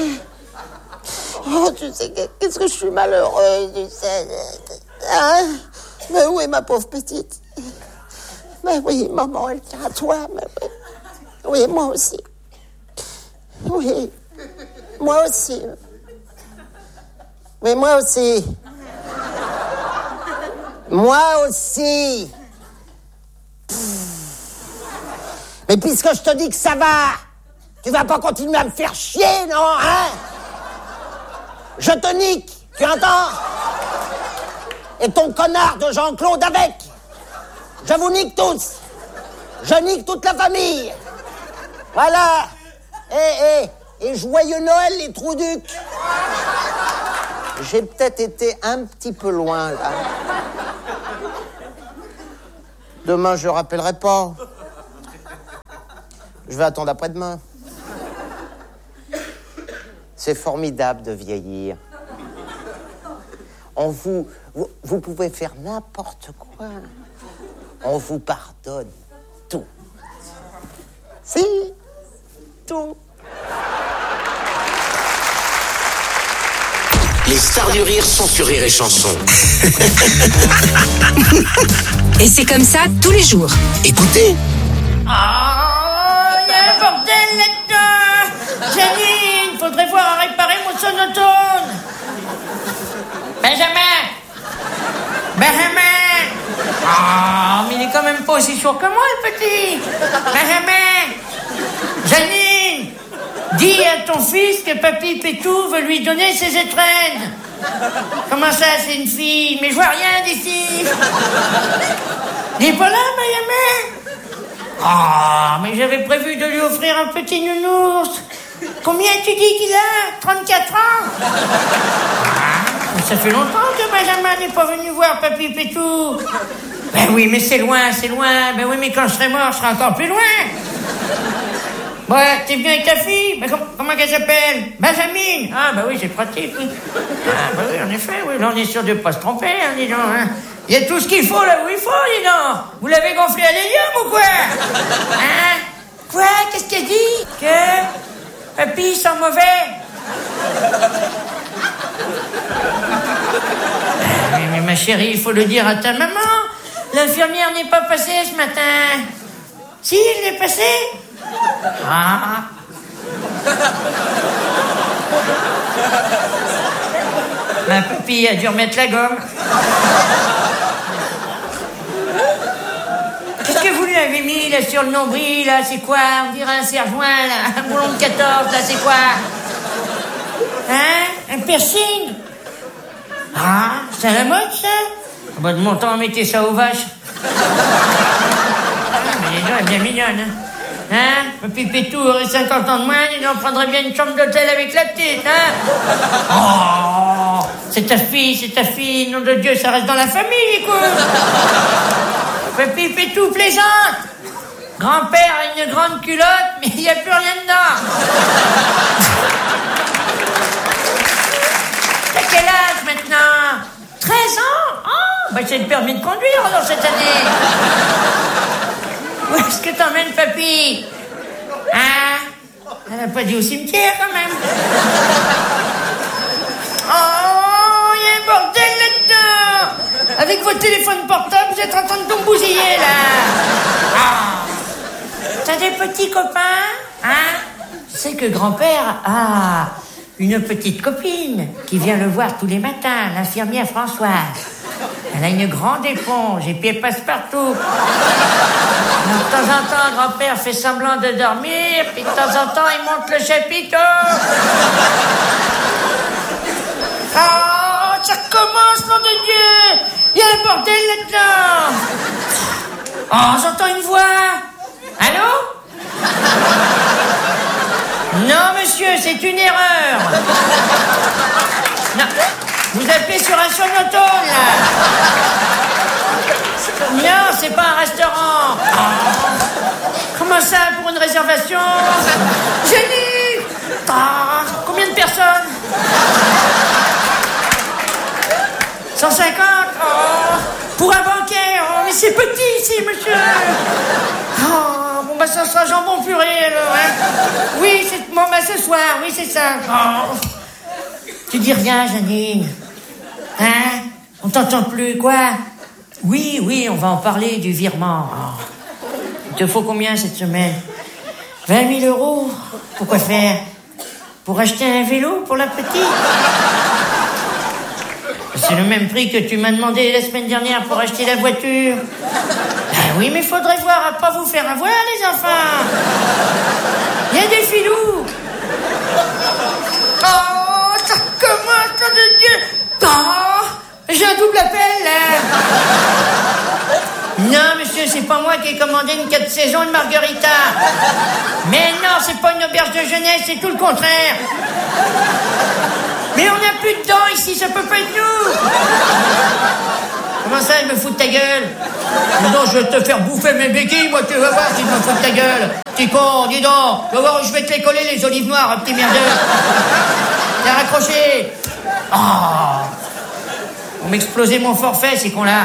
Oh, tu sais, qu'est-ce que je suis malheureuse, tu sais. Hein? Mais où est ma pauvre petite? Mais oui, maman, elle tient à toi, mais oui. Oui, moi aussi. Oui, moi aussi. Oui, moi aussi. Moi aussi. Pff. Mais puisque je te dis que ça va, tu vas pas continuer à me faire chier, non, hein? Je te nique, tu entends? Et ton connard de Jean-Claude avec. Je vous nique tous. Je nique toute la famille. Voilà. Et, et, et joyeux Noël, les Trouducs. J'ai peut-être été un petit peu loin, là. Demain, je rappellerai pas. Je vais attendre après-demain. C'est formidable de vieillir. On vous, vous, vous pouvez faire n'importe quoi. On vous pardonne tout. Si, tout. Les stars du rire sont sur Rire et Chanson. Et c'est comme ça tous les jours. Écoutez. Ah, il y a un bordel là-dedans. Janine, faudrait voir à réparer mon sonotone. Benjamin. Benjamin. Ah, mais il est quand même pas aussi sourd que moi, le petit. Benjamin. Janine. Dis à ton fils que Papy Pétou veut lui donner ses étrennes. Comment ça, c'est une fille? Mais je vois rien d'ici. Il est pas là, Benjamin? Ah, mais j'avais prévu de lui offrir un petit nounours. Combien tu dis qu'il a? trente-quatre ans? Ah, ça fait longtemps que Benjamin n'est pas venu voir Papy Pétou. Ben oui, mais c'est loin, c'est loin. Ben oui, mais quand je serai mort, je serai encore plus loin. Ouais, t'es venu avec ta fille? Mais com- comment qu'elle s'appelle? Benjamin. Ah, bah oui, c'est pratique, oui. Ah, bah oui, en effet, oui. Là, on est sûr de pas se tromper, hein, dis donc, hein. Il y a tout ce qu'il faut là où il faut, dis donc. Vous l'avez gonflé à l'hélium ou quoi? Hein? Quoi? Qu'est-ce qu'elle dit? Que Papy sent mauvais? Ah, mais, mais ma chérie, il faut le dire à ta maman. L'infirmière n'est pas passée ce matin. Si, elle est passée? Ah. Ma papy a dû remettre la gomme. Qu'est-ce que vous lui avez mis là sur le nombril là? C'est quoi? On dirait un serre-joint là, un boulon de quatorze là, c'est quoi? Hein? Un piercing? Ah, c'est à la mode ça? Bah de mon temps, mettez ça aux vaches. Ah, mais les gens, elle est bien mignonne, hein? Hein? Papy Pétou aurait cinquante ans de moins, il en prendrait bien une chambre d'hôtel avec la petite, hein? Oh! C'est ta fille, c'est ta fille, nom de Dieu, ça reste dans la famille, quoi! Papy Pétou plaisante! Grand-père a une grande culotte, mais il n'y a plus rien dedans! T'as quel âge maintenant? treize ans? Oh! Bah c'est le permis de conduire alors cette année! Où est-ce que t'emmènes, papy? Hein? Elle n'a pas dit au cimetière, quand même. Oh, il y a un bordel là-dedans! Avec votre téléphone portable, vous êtes en train de tout bousiller, là. Ah. T'as des petits copains? Hein? Tu sais que grand-père a une petite copine qui vient le voir tous les matins, l'infirmière Françoise. Elle a une grande éponge et puis elle passe partout. Alors, de temps en temps, grand-père fait semblant de dormir, puis de temps en temps, il monte le chapiteau. Oh, ça recommence, nom de Dieu! Il y a un bordel là-dedans! Oh, j'entends une voix! Allô? Non, monsieur, c'est une erreur! Non, vous appelez sur un sonotone, là! Non, c'est pas un restaurant! Oh. Comment ça, pour une réservation? Génie! Oh, combien de personnes? cent cinquante? Oh, pour un banquet? Oh, mais c'est petit ici, monsieur! Oh, bon, bah, ça sera jambon purée, alors, hein? Oui, c'est... Bon, bah, ce soir, oui, c'est ça. Oh. Tu dis rien, Janine? Hein? On t'entend plus, quoi? Oui, oui, on va en parler du virement. Oh. Il te faut combien cette semaine? vingt mille euros? Pourquoi faire? Pour acheter un vélo pour la petite? C'est le même prix que tu m'as demandé la semaine dernière pour acheter la voiture. Ben oui, mais faudrait voir à pas vous faire avoir, les enfants. Il y a des filous. Oh, ça commence, nom de Dieu. Oh, j'ai un double appel, là. Non, monsieur, c'est pas moi qui ai commandé une quatre saisons de margarita. Mais non, c'est pas une auberge de jeunesse, c'est tout le contraire. Mais on n'a plus de dents ici, ça peut pas être nous. Comment ça, je me fous de ta gueule? Dis donc, je vais te faire bouffer mes béquilles, moi, tu vas voir si je me fous de ta gueule. Petit con, dis donc. Tu vas voir où je vais te les coller, les olives noires, petit merdeux. T'es raccroché. Oh. On m'explosait mon forfait, ces cons-là.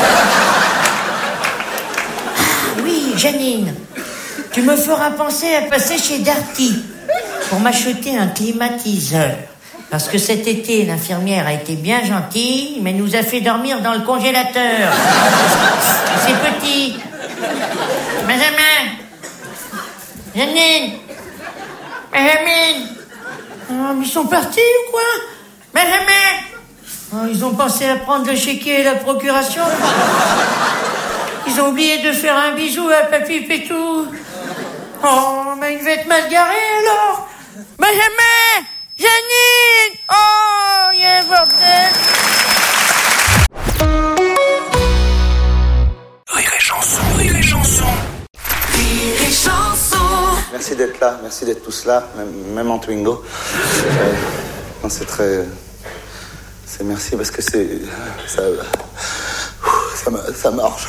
Ah, oui, Janine. Tu me feras penser à passer chez Darty pour m'acheter un climatiseur. Parce que cet été, l'infirmière a été bien gentille, mais nous a fait dormir dans le congélateur. C'est petit. Benjamin. Janine. Benjamin. Oh, mais ils sont partis ou quoi? Benjamin. Oh, ils ont pensé à prendre le chéquier et la procuration. Ils ont oublié de faire un bisou à Papy Pétou. Oh, mais il va être mal garé alors. Benjamin. Janine! Oh, il y a un bordel! Rire et chanson, rire et chanson. Rire et chanson. Merci d'être là, merci d'être tous là, même, même en Twingo. Euh, non, c'est très... C'est merci parce que c'est... Ça... Ça, ça marche.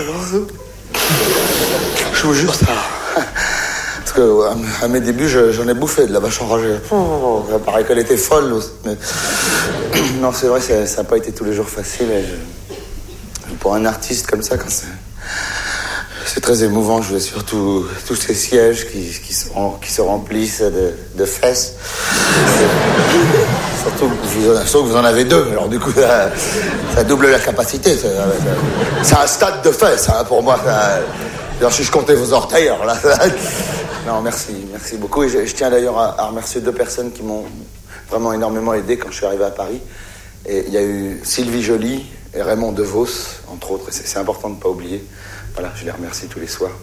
Je vous jure, ça... Parce que à mes débuts, j'en ai bouffé de la vache enragée. Oh, ça paraît qu'elle était folle. Mais... Non, c'est vrai, ça n'a pas été tous les jours facile. Et je... Pour un artiste comme ça, quand c'est... C'est très émouvant, je vous assure, tous tous ces sièges qui, qui, se, qui se remplissent de, de fesses. Surtout que, vous, surtout que vous en avez deux, alors du coup, ça, ça double la capacité. C'est un stade de fesses, hein, pour moi. Ça, alors, si je comptais vos orteils, alors là... Non, merci, merci beaucoup. Et je, je tiens d'ailleurs à, à remercier deux personnes qui m'ont vraiment énormément aidé quand je suis arrivé à Paris. Et il y a eu Sylvie Joly et Raymond DeVos, entre autres. Et c'est, c'est important de ne pas oublier. Voilà, je les remercie tous les soirs.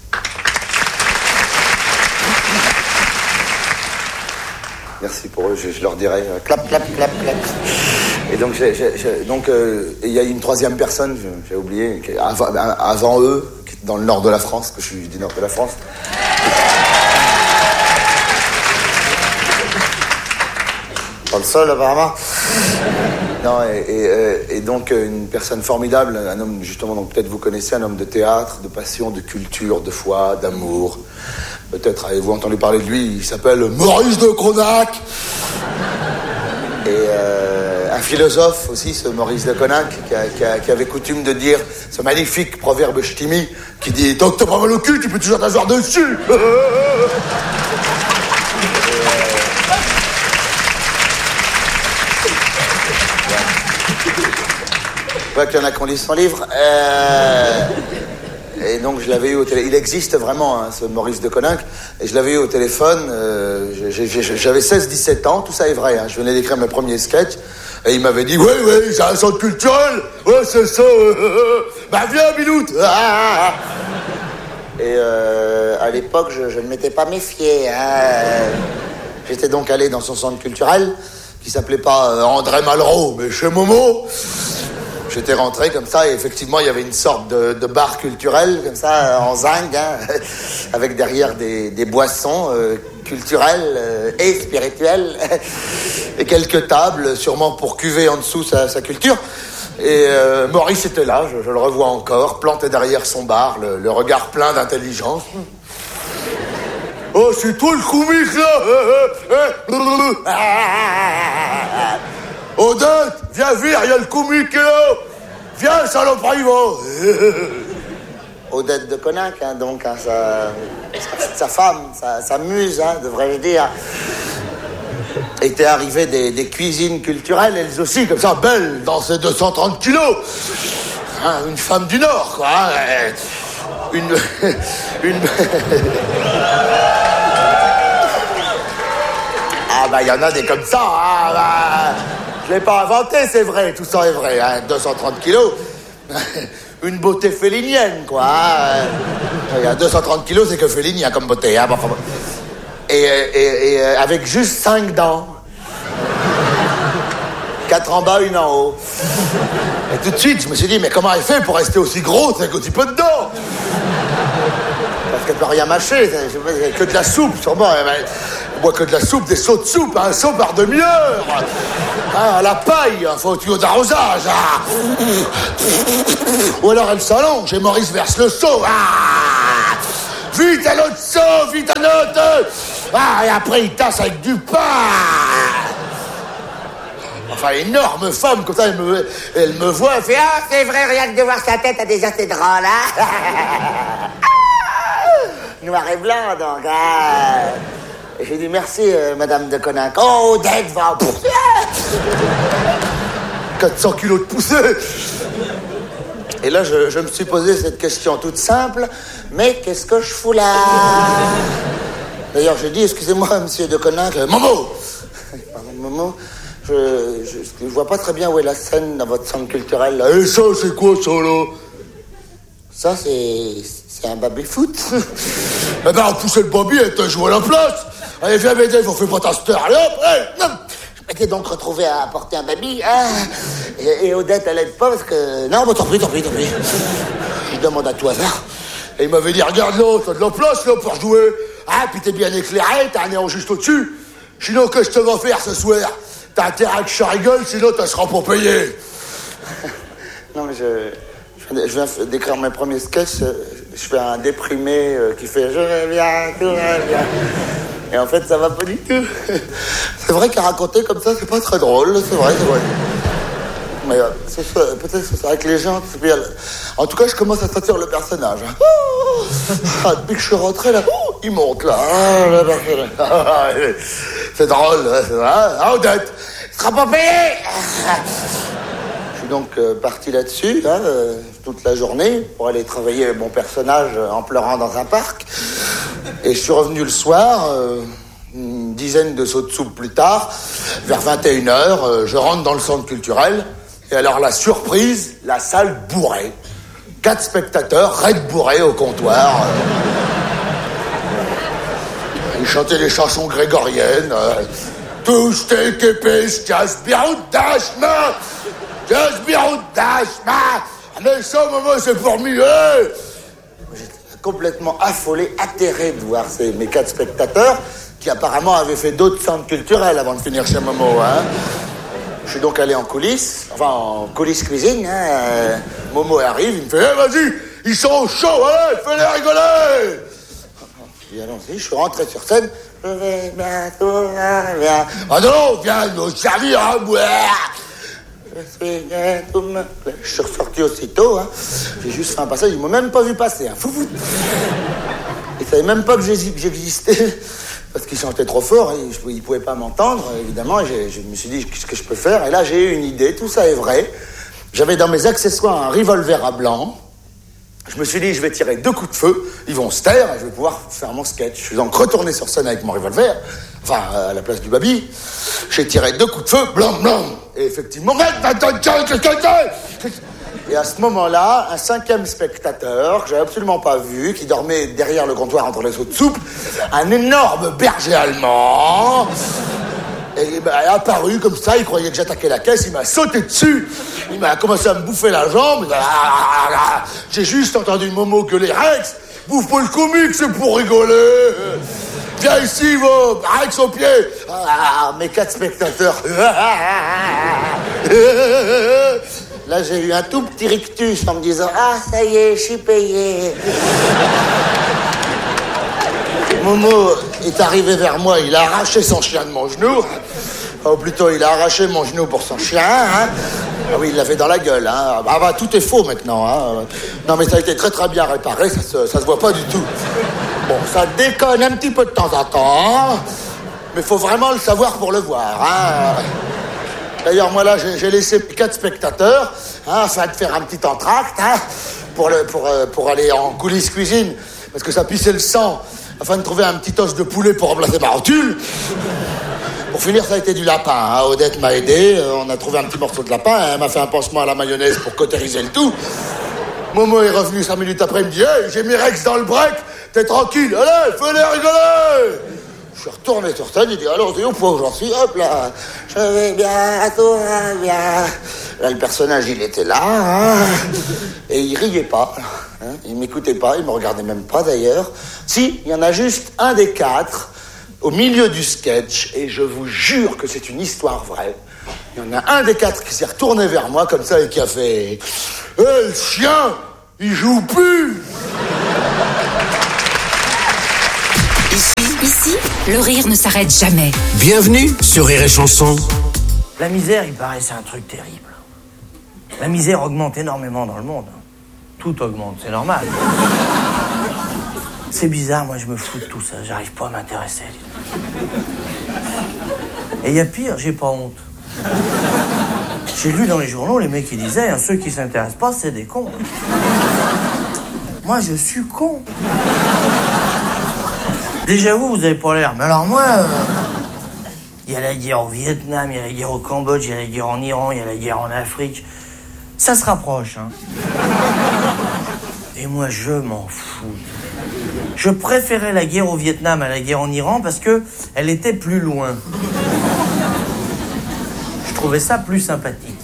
Merci pour eux, je, je leur dirai euh, clap, clap, clap, clap. Et donc, j'ai, j'ai, j'ai, donc euh, il y a une troisième personne, j'ai, j'ai oublié, qui, avant, avant eux, qui est dans le nord de la France, que je suis du nord de la France. Pas le seul, apparemment. Non, et, et, et donc une personne formidable, un homme, justement, donc peut-être vous connaissez, un homme de théâtre, de passion, de culture, de foi, d'amour. Peut-être avez-vous entendu parler de lui, il s'appelle Maurice de Conac. Et euh, un philosophe aussi, ce Maurice de Conac, qui, a, qui, a, qui avait coutume de dire ce magnifique proverbe ch'timi qui dit « Tant que t'as pas mal au cul, tu peux toujours t'asseoir dessus !» Je vois qu'il y en a qui ont lu son livre. Euh... Et donc je l'avais eu au téléphone. Il existe vraiment, hein, ce Maurice de Coninck. Et je l'avais eu au téléphone. Euh, j'ai, j'ai, j'avais seize dix-sept ans, tout ça est vrai. Hein. Je venais d'écrire mes premiers sketchs. Et il m'avait dit, oui, oui, c'est un centre culturel. Ouais, c'est ça. Euh, euh, bah viens, Biloute. Ah. Et euh, à l'époque, je, je ne m'étais pas méfié. Hein. J'étais donc allé dans son centre culturel, qui s'appelait pas euh, André Malraux, mais chez Momo. J'étais rentré comme ça et effectivement il y avait une sorte de, de bar culturel comme ça en zinc, hein, avec derrière des, des boissons euh, culturelles euh, et spirituelles et quelques tables sûrement pour cuver en dessous sa, sa culture. Et euh, Maurice était là, je, je le revois encore, planté derrière son bar, le, le regard plein d'intelligence. Oh, c'est toi le comique là. Odette, viens vite, il y a le comique là. Viens, saloperie, va. Odette de Conac, hein, donc, hein, sa, sa, sa femme, sa, sa muse, hein, devrais-je dire, était arrivée des, des cuisines culturelles, elles aussi, comme ça, belles, dans ses deux cent trente kilos. Hein, une femme du Nord, quoi. Hein, une... une... Ah, bah, il y en a des comme ça, hein, bah... Je l'ai pas inventé, c'est vrai, tout ça est vrai, hein, deux cent trente kilos, une beauté félinienne, quoi. Hein. Il y a deux cent trente kilos, c'est que félinien comme beauté, hein. Et, et, et avec juste cinq dents. Quatre en bas, une en haut. Et tout de suite, je me suis dit, mais comment elle fait pour rester aussi grosse avec aussi peu de dents? Parce qu'elle peut rien mâcher, que de la soupe, sûrement. On boit que de la soupe, des seaux de soupe, un seau par demi-heure. Ah, à la paille, un faux tuyau d'arrosage. Ah. Ou alors elle s'allonge et Maurice verse le seau. Ah. Vite, un autre seau, vite, un autre. Ah, et après il tasse avec du pain. Enfin, énorme femme, comme ça, elle me, elle me voit, elle fait « Ah, c'est vrai, rien que de voir sa tête, a déjà c'est drôle, hein ?» Noir et blanc, donc, hein. J'ai dit « Merci, euh, madame de Coninck. »« Oh, Odette va en pousser !» quatre cents kilos de poussée. Et là, je, je me suis posé cette question toute simple. « Mais qu'est-ce que je fous là ?» D'ailleurs, j'ai dit « Excusez-moi, monsieur de Coninck. »« Momo !» Pardon, Momo. Je, je, je vois pas très bien où est la scène dans votre centre culturel, là. Et ça, c'est quoi, ça, là? Ça, c'est... c'est un baby-foot. Eh ben, on poussait le baby et t'as joué à la place. Allez, viens m'aider, il faut faire ta star. Allez, hop, allez, non. Je m'étais donc retrouvé à porter un baby. Ah. Et, et Odette, elle aide pas parce que... Non, bah, tant pis, tant pis, tant pis. Je demande à tout hasard. Et il m'avait dit, regarde là, t'as de la place, là, pour jouer. Ah, puis t'es bien éclairé, t'as un néon juste au-dessus. Sinon, qu'est-ce que je te vas faire ce soir? T'as intérêt que je rigole, sinon tu seras pas payé. Non, mais je, je viens d'écrire mes premiers sketchs. Je fais un déprimé qui fait « Je vais bien, tout va bien ». Et en fait, ça va pas du tout. C'est vrai qu'à raconter comme ça, c'est pas très drôle. C'est vrai, c'est vrai. Mais euh, peut-être que c'est avec les gens. Bien. En tout cas, je commence à sentir le personnage. Ah, depuis que je suis rentré, là, oh, il monte, là. Ah, le personnage. C'est drôle, c'est vrai. Ah, Odette, tu seras pas payé. Je suis donc euh, parti là-dessus, hein, euh, toute la journée, pour aller travailler mon personnage euh, en pleurant dans un parc. Et je suis revenu le soir, euh, une dizaine de sauts de soupe plus tard, vers vingt et une heures, euh, je rentre dans le centre culturel. Et alors, la surprise, la salle bourrée. Quatre spectateurs, raides bourrés au comptoir. Ils chantaient des chansons grégoriennes. Tous tes képés, jas birout dashma, jas birout dashma. Mais ça, maman, c'est pour mieux. J'étais complètement affolé, atterré de voir ces, mes quatre spectateurs qui apparemment avaient fait d'autres centres culturels avant de finir chez Momo, hein. Je suis donc allé en coulisses, enfin en coulisses cuisine, hein. Euh, Momo arrive, il me fait hey, « Vas-y, ils sont chauds, allez, fais-les rigoler !» Je dis « Allons-y, je suis rentré sur scène. Je vais bientôt, viens. Ah non, viens nous servir à boire. Je suis bientôt me... Je suis ressorti aussitôt, hein. J'ai juste fait un passage, ils m'ont même pas vu passer, hein. Fou, fou. Ils savaient même pas que j'existais. Parce qu'ils chantaient trop fort, et ils ne pouvaient pas m'entendre, évidemment. Et je me suis dit, qu'est-ce que je peux faire? Et là, j'ai eu une idée, tout ça est vrai. J'avais dans mes accessoires un revolver à blanc. Je me suis dit, je vais tirer deux coups de feu, ils vont se taire, et je vais pouvoir faire mon sketch. Je suis donc retourné sur scène avec mon revolver, enfin, à la place du baby. J'ai tiré deux coups de feu, blanc, blanc. Et effectivement, et à ce moment-là, un cinquième spectateur, que j'avais absolument pas vu, qui dormait derrière le comptoir entre les seaux de soupe, un énorme berger allemand, et il m'a apparu comme ça, il croyait que j'attaquais la caisse, il m'a sauté dessus, il m'a commencé à me bouffer la jambe, j'ai juste entendu Momo gueuler, Rex, bouffe pas le comique, c'est pour rigoler. Viens ici, va, Rex au pied. Ah, mes quatre spectateurs. Là, j'ai eu un tout petit rictus en me disant « Ah, ça y est, je suis payé. » Momo est arrivé vers moi, il a arraché son chien de mon genou. Ou plutôt, il a arraché mon genou pour son chien. Hein. Ah oui, il l'avait dans la gueule. Hein. Ah bah, tout est faux maintenant. Hein. Non, mais ça a été très très bien réparé, ça se, ça se voit pas du tout. Bon, ça déconne un petit peu de temps en temps, mais faut vraiment le savoir pour le voir. Hein. D'ailleurs, moi, là, j'ai laissé quatre spectateurs, hein, afin de faire un petit entracte, hein, pour, le, pour, euh, pour aller en coulisses cuisine, parce que ça pissait le sang, afin de trouver un petit os de poulet pour remplacer ma rotule. Pour finir, ça a été du lapin. Hein. Odette m'a aidé, euh, on a trouvé un petit morceau de lapin, hein, elle m'a fait un pansement à la mayonnaise pour cautériser le tout. Momo est revenu cinq minutes après, il me dit « Hey, j'ai mis Rex dans le break, t'es tranquille, allez, fais-les rigoler !» Je suis retourné sur scène, il dit « Alors, t'es au point où j'en suis, hop là, je vais bien, tout va bien. » Là, le personnage, il était là, hein, et il riait pas, hein, il m'écoutait pas, il me regardait même pas d'ailleurs. Si, il y en a juste un des quatre, au milieu du sketch, et je vous jure que c'est une histoire vraie. Il y en a un des quatre qui s'est retourné vers moi comme ça et qui a fait « Eh, le chien, il joue plus !» Ici, ici, le rire ne s'arrête jamais. Bienvenue sur Rire et Chanson. La misère, il paraît, c'est un truc terrible. La misère augmente énormément dans le monde. Tout augmente, c'est normal. C'est bizarre, moi je me fous de tout ça, j'arrive pas à m'intéresser. Et il y a pire, j'ai pas honte. J'ai lu dans les journaux les mecs qui disaient, hein, ceux qui s'intéressent pas, c'est des cons. Moi je suis con. Déjà vous, vous avez pas l'air, mais alors moi... Euh... Il y a la guerre au Vietnam, il y a la guerre au Cambodge, il y a la guerre en Iran, il y a la guerre en Afrique. Ça se rapproche, hein. Et moi, je m'en fous. Je préférais la guerre au Vietnam à la guerre en Iran parce que elle était plus loin. Je trouvais ça plus sympathique.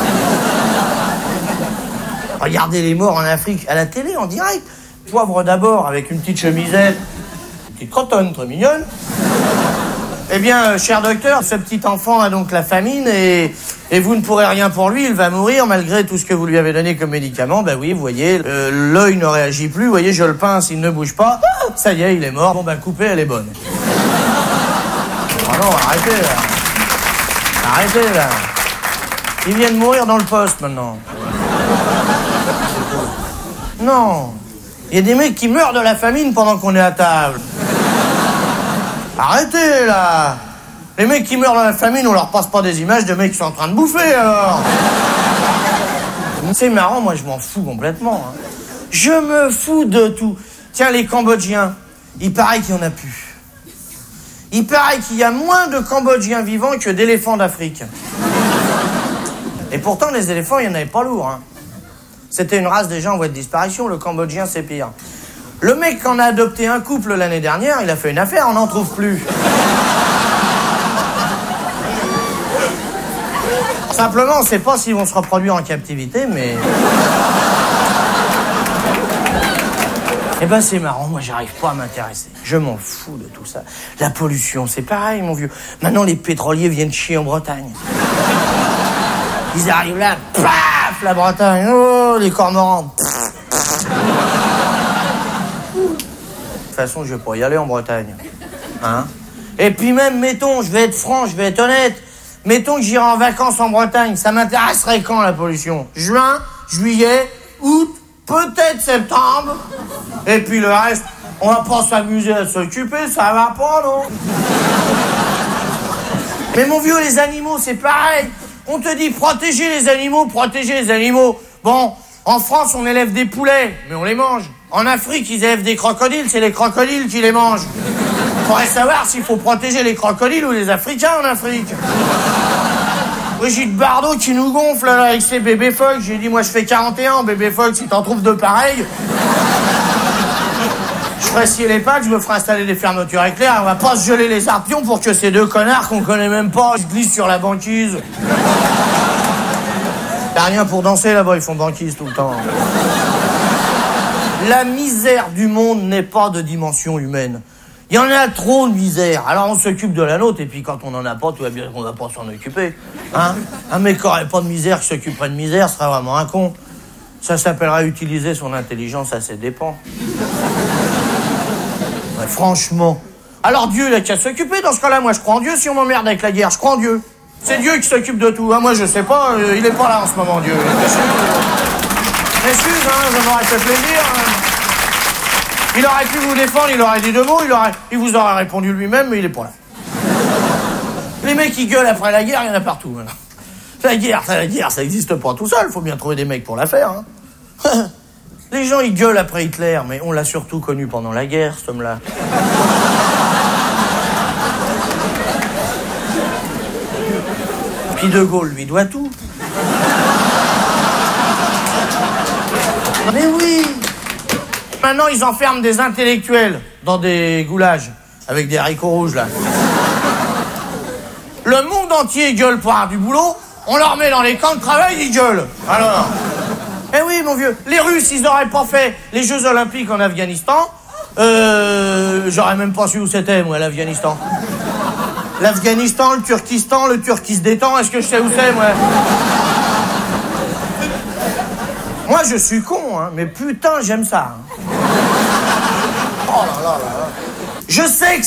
Regardez les morts en Afrique à la télé, en direct. Poivre d'abord, avec une petite chemisette, une petite crotonne très mignonne. Eh bien, cher docteur, ce petit enfant a donc la famine et, et vous ne pourrez rien pour lui, il va mourir malgré tout ce que vous lui avez donné comme médicament. Ben oui, vous voyez, euh, l'œil ne réagit plus, vous voyez, je le pince, il ne bouge pas. Ça y est, il est mort. Bon ben, coupez, elle est bonne. Oh non, arrêtez là. Arrêtez là. Il vient de mourir dans le poste maintenant. Non. Il y a des mecs qui meurent de la famine pendant qu'on est à table. Arrêtez, là! Les mecs qui meurent dans la famine, on leur passe pas des images de mecs qui sont en train de bouffer, alors! C'est marrant, moi, je m'en fous complètement. Hein. Je me fous de tout. Tiens, les Cambodgiens, il paraît qu'il y en a plus. Il paraît qu'il y a moins de Cambodgiens vivants que d'éléphants d'Afrique. Et pourtant, les éléphants, il n'y en avait pas lourd. Hein. C'était une race déjà en voie de disparition. Le Cambodgien, c'est pire. Le mec en a adopté un couple l'année dernière, il a fait une affaire, on n'en trouve plus. Simplement, on ne sait pas s'ils vont se reproduire en captivité, mais... Eh ben, c'est marrant, moi, j'arrive pas à m'intéresser. Je m'en fous de tout ça. La pollution, c'est pareil, mon vieux. Maintenant, les pétroliers viennent chier en Bretagne. Ils arrivent là, paf, la Bretagne, oh, les cormorans, pff, pff. De toute façon, je vais pas y aller en Bretagne. Hein? Et puis même, mettons, je vais être franc, je vais être honnête, mettons que j'irai en vacances en Bretagne, ça m'intéresserait quand, la pollution? Juin, juillet, août, peut-être septembre, et puis le reste, on va pas s'amuser à s'occuper, ça va pas, non? Mais mon vieux, les animaux, c'est pareil. On te dit protéger les animaux, protéger les animaux. Bon, en France, on élève des poulets, mais on les mange. En Afrique, ils élèvent des crocodiles, c'est les crocodiles qui les mangent. Faudrait savoir s'il faut protéger les crocodiles ou les Africains en Afrique. Brigitte Bardot qui nous gonfle là, avec ses bébés phoques. J'ai dit, moi je fais quarante et un, bébé phoque, si t'en trouves deux pareils. Je ferai scier les pattes, je me ferai installer des fermetures éclairs. On va pas se geler les arpions pour que ces deux connards qu'on connaît même pas se glissent sur la banquise. T'as rien pour danser là-bas, ils font banquise tout le temps. La misère du monde n'est pas de dimension humaine. Il y en a trop de misère. Alors on s'occupe de la nôtre, et puis quand on en a pas, tout va bien qu'on va pas s'en occuper. Hein? Un mec qui aurait pas de misère, qui s'occuperait de misère, serait vraiment un con. Ça s'appellera utiliser son intelligence à ses dépens. Ouais, franchement. Alors Dieu, il a qu'à s'occuper dans ce cas-là. Moi, je crois en Dieu. Si on m'emmerde avec la guerre, je crois en Dieu. C'est Dieu qui s'occupe de tout. Hein, moi, je sais pas. Euh, il est pas là en ce moment, Dieu. Excuse, hein, ça m'aurait fait plaisir. Hein. Il aurait pu vous défendre, il aurait dit deux mots, il, aurait, il vous aurait répondu lui-même, mais il est pas là. Les mecs qui gueulent après la guerre, il y en a partout. Voilà. La guerre, la guerre, ça n'existe pas tout seul. Faut bien trouver des mecs pour la faire. Hein. Les gens, ils gueulent après Hitler, mais on l'a surtout connu pendant la guerre, cet homme-là. Puis De Gaulle lui doit tout. Mais oui. Maintenant, ils enferment des intellectuels dans des goulages avec des haricots rouges, là. Le monde entier gueule pour avoir du boulot. On leur met dans les camps de travail, ils gueulent. Alors... Eh oui, mon vieux, les Russes, ils n'auraient pas fait les Jeux Olympiques en Afghanistan. Euh... J'aurais même pas su où c'était, moi, l'Afghanistan. L'Afghanistan, le Turkistan, le Turkistan, est-ce que je sais où c'est, moi? Moi, je suis con, hein, mais putain, j'aime ça. Hein. Oh là là là là. Je sais que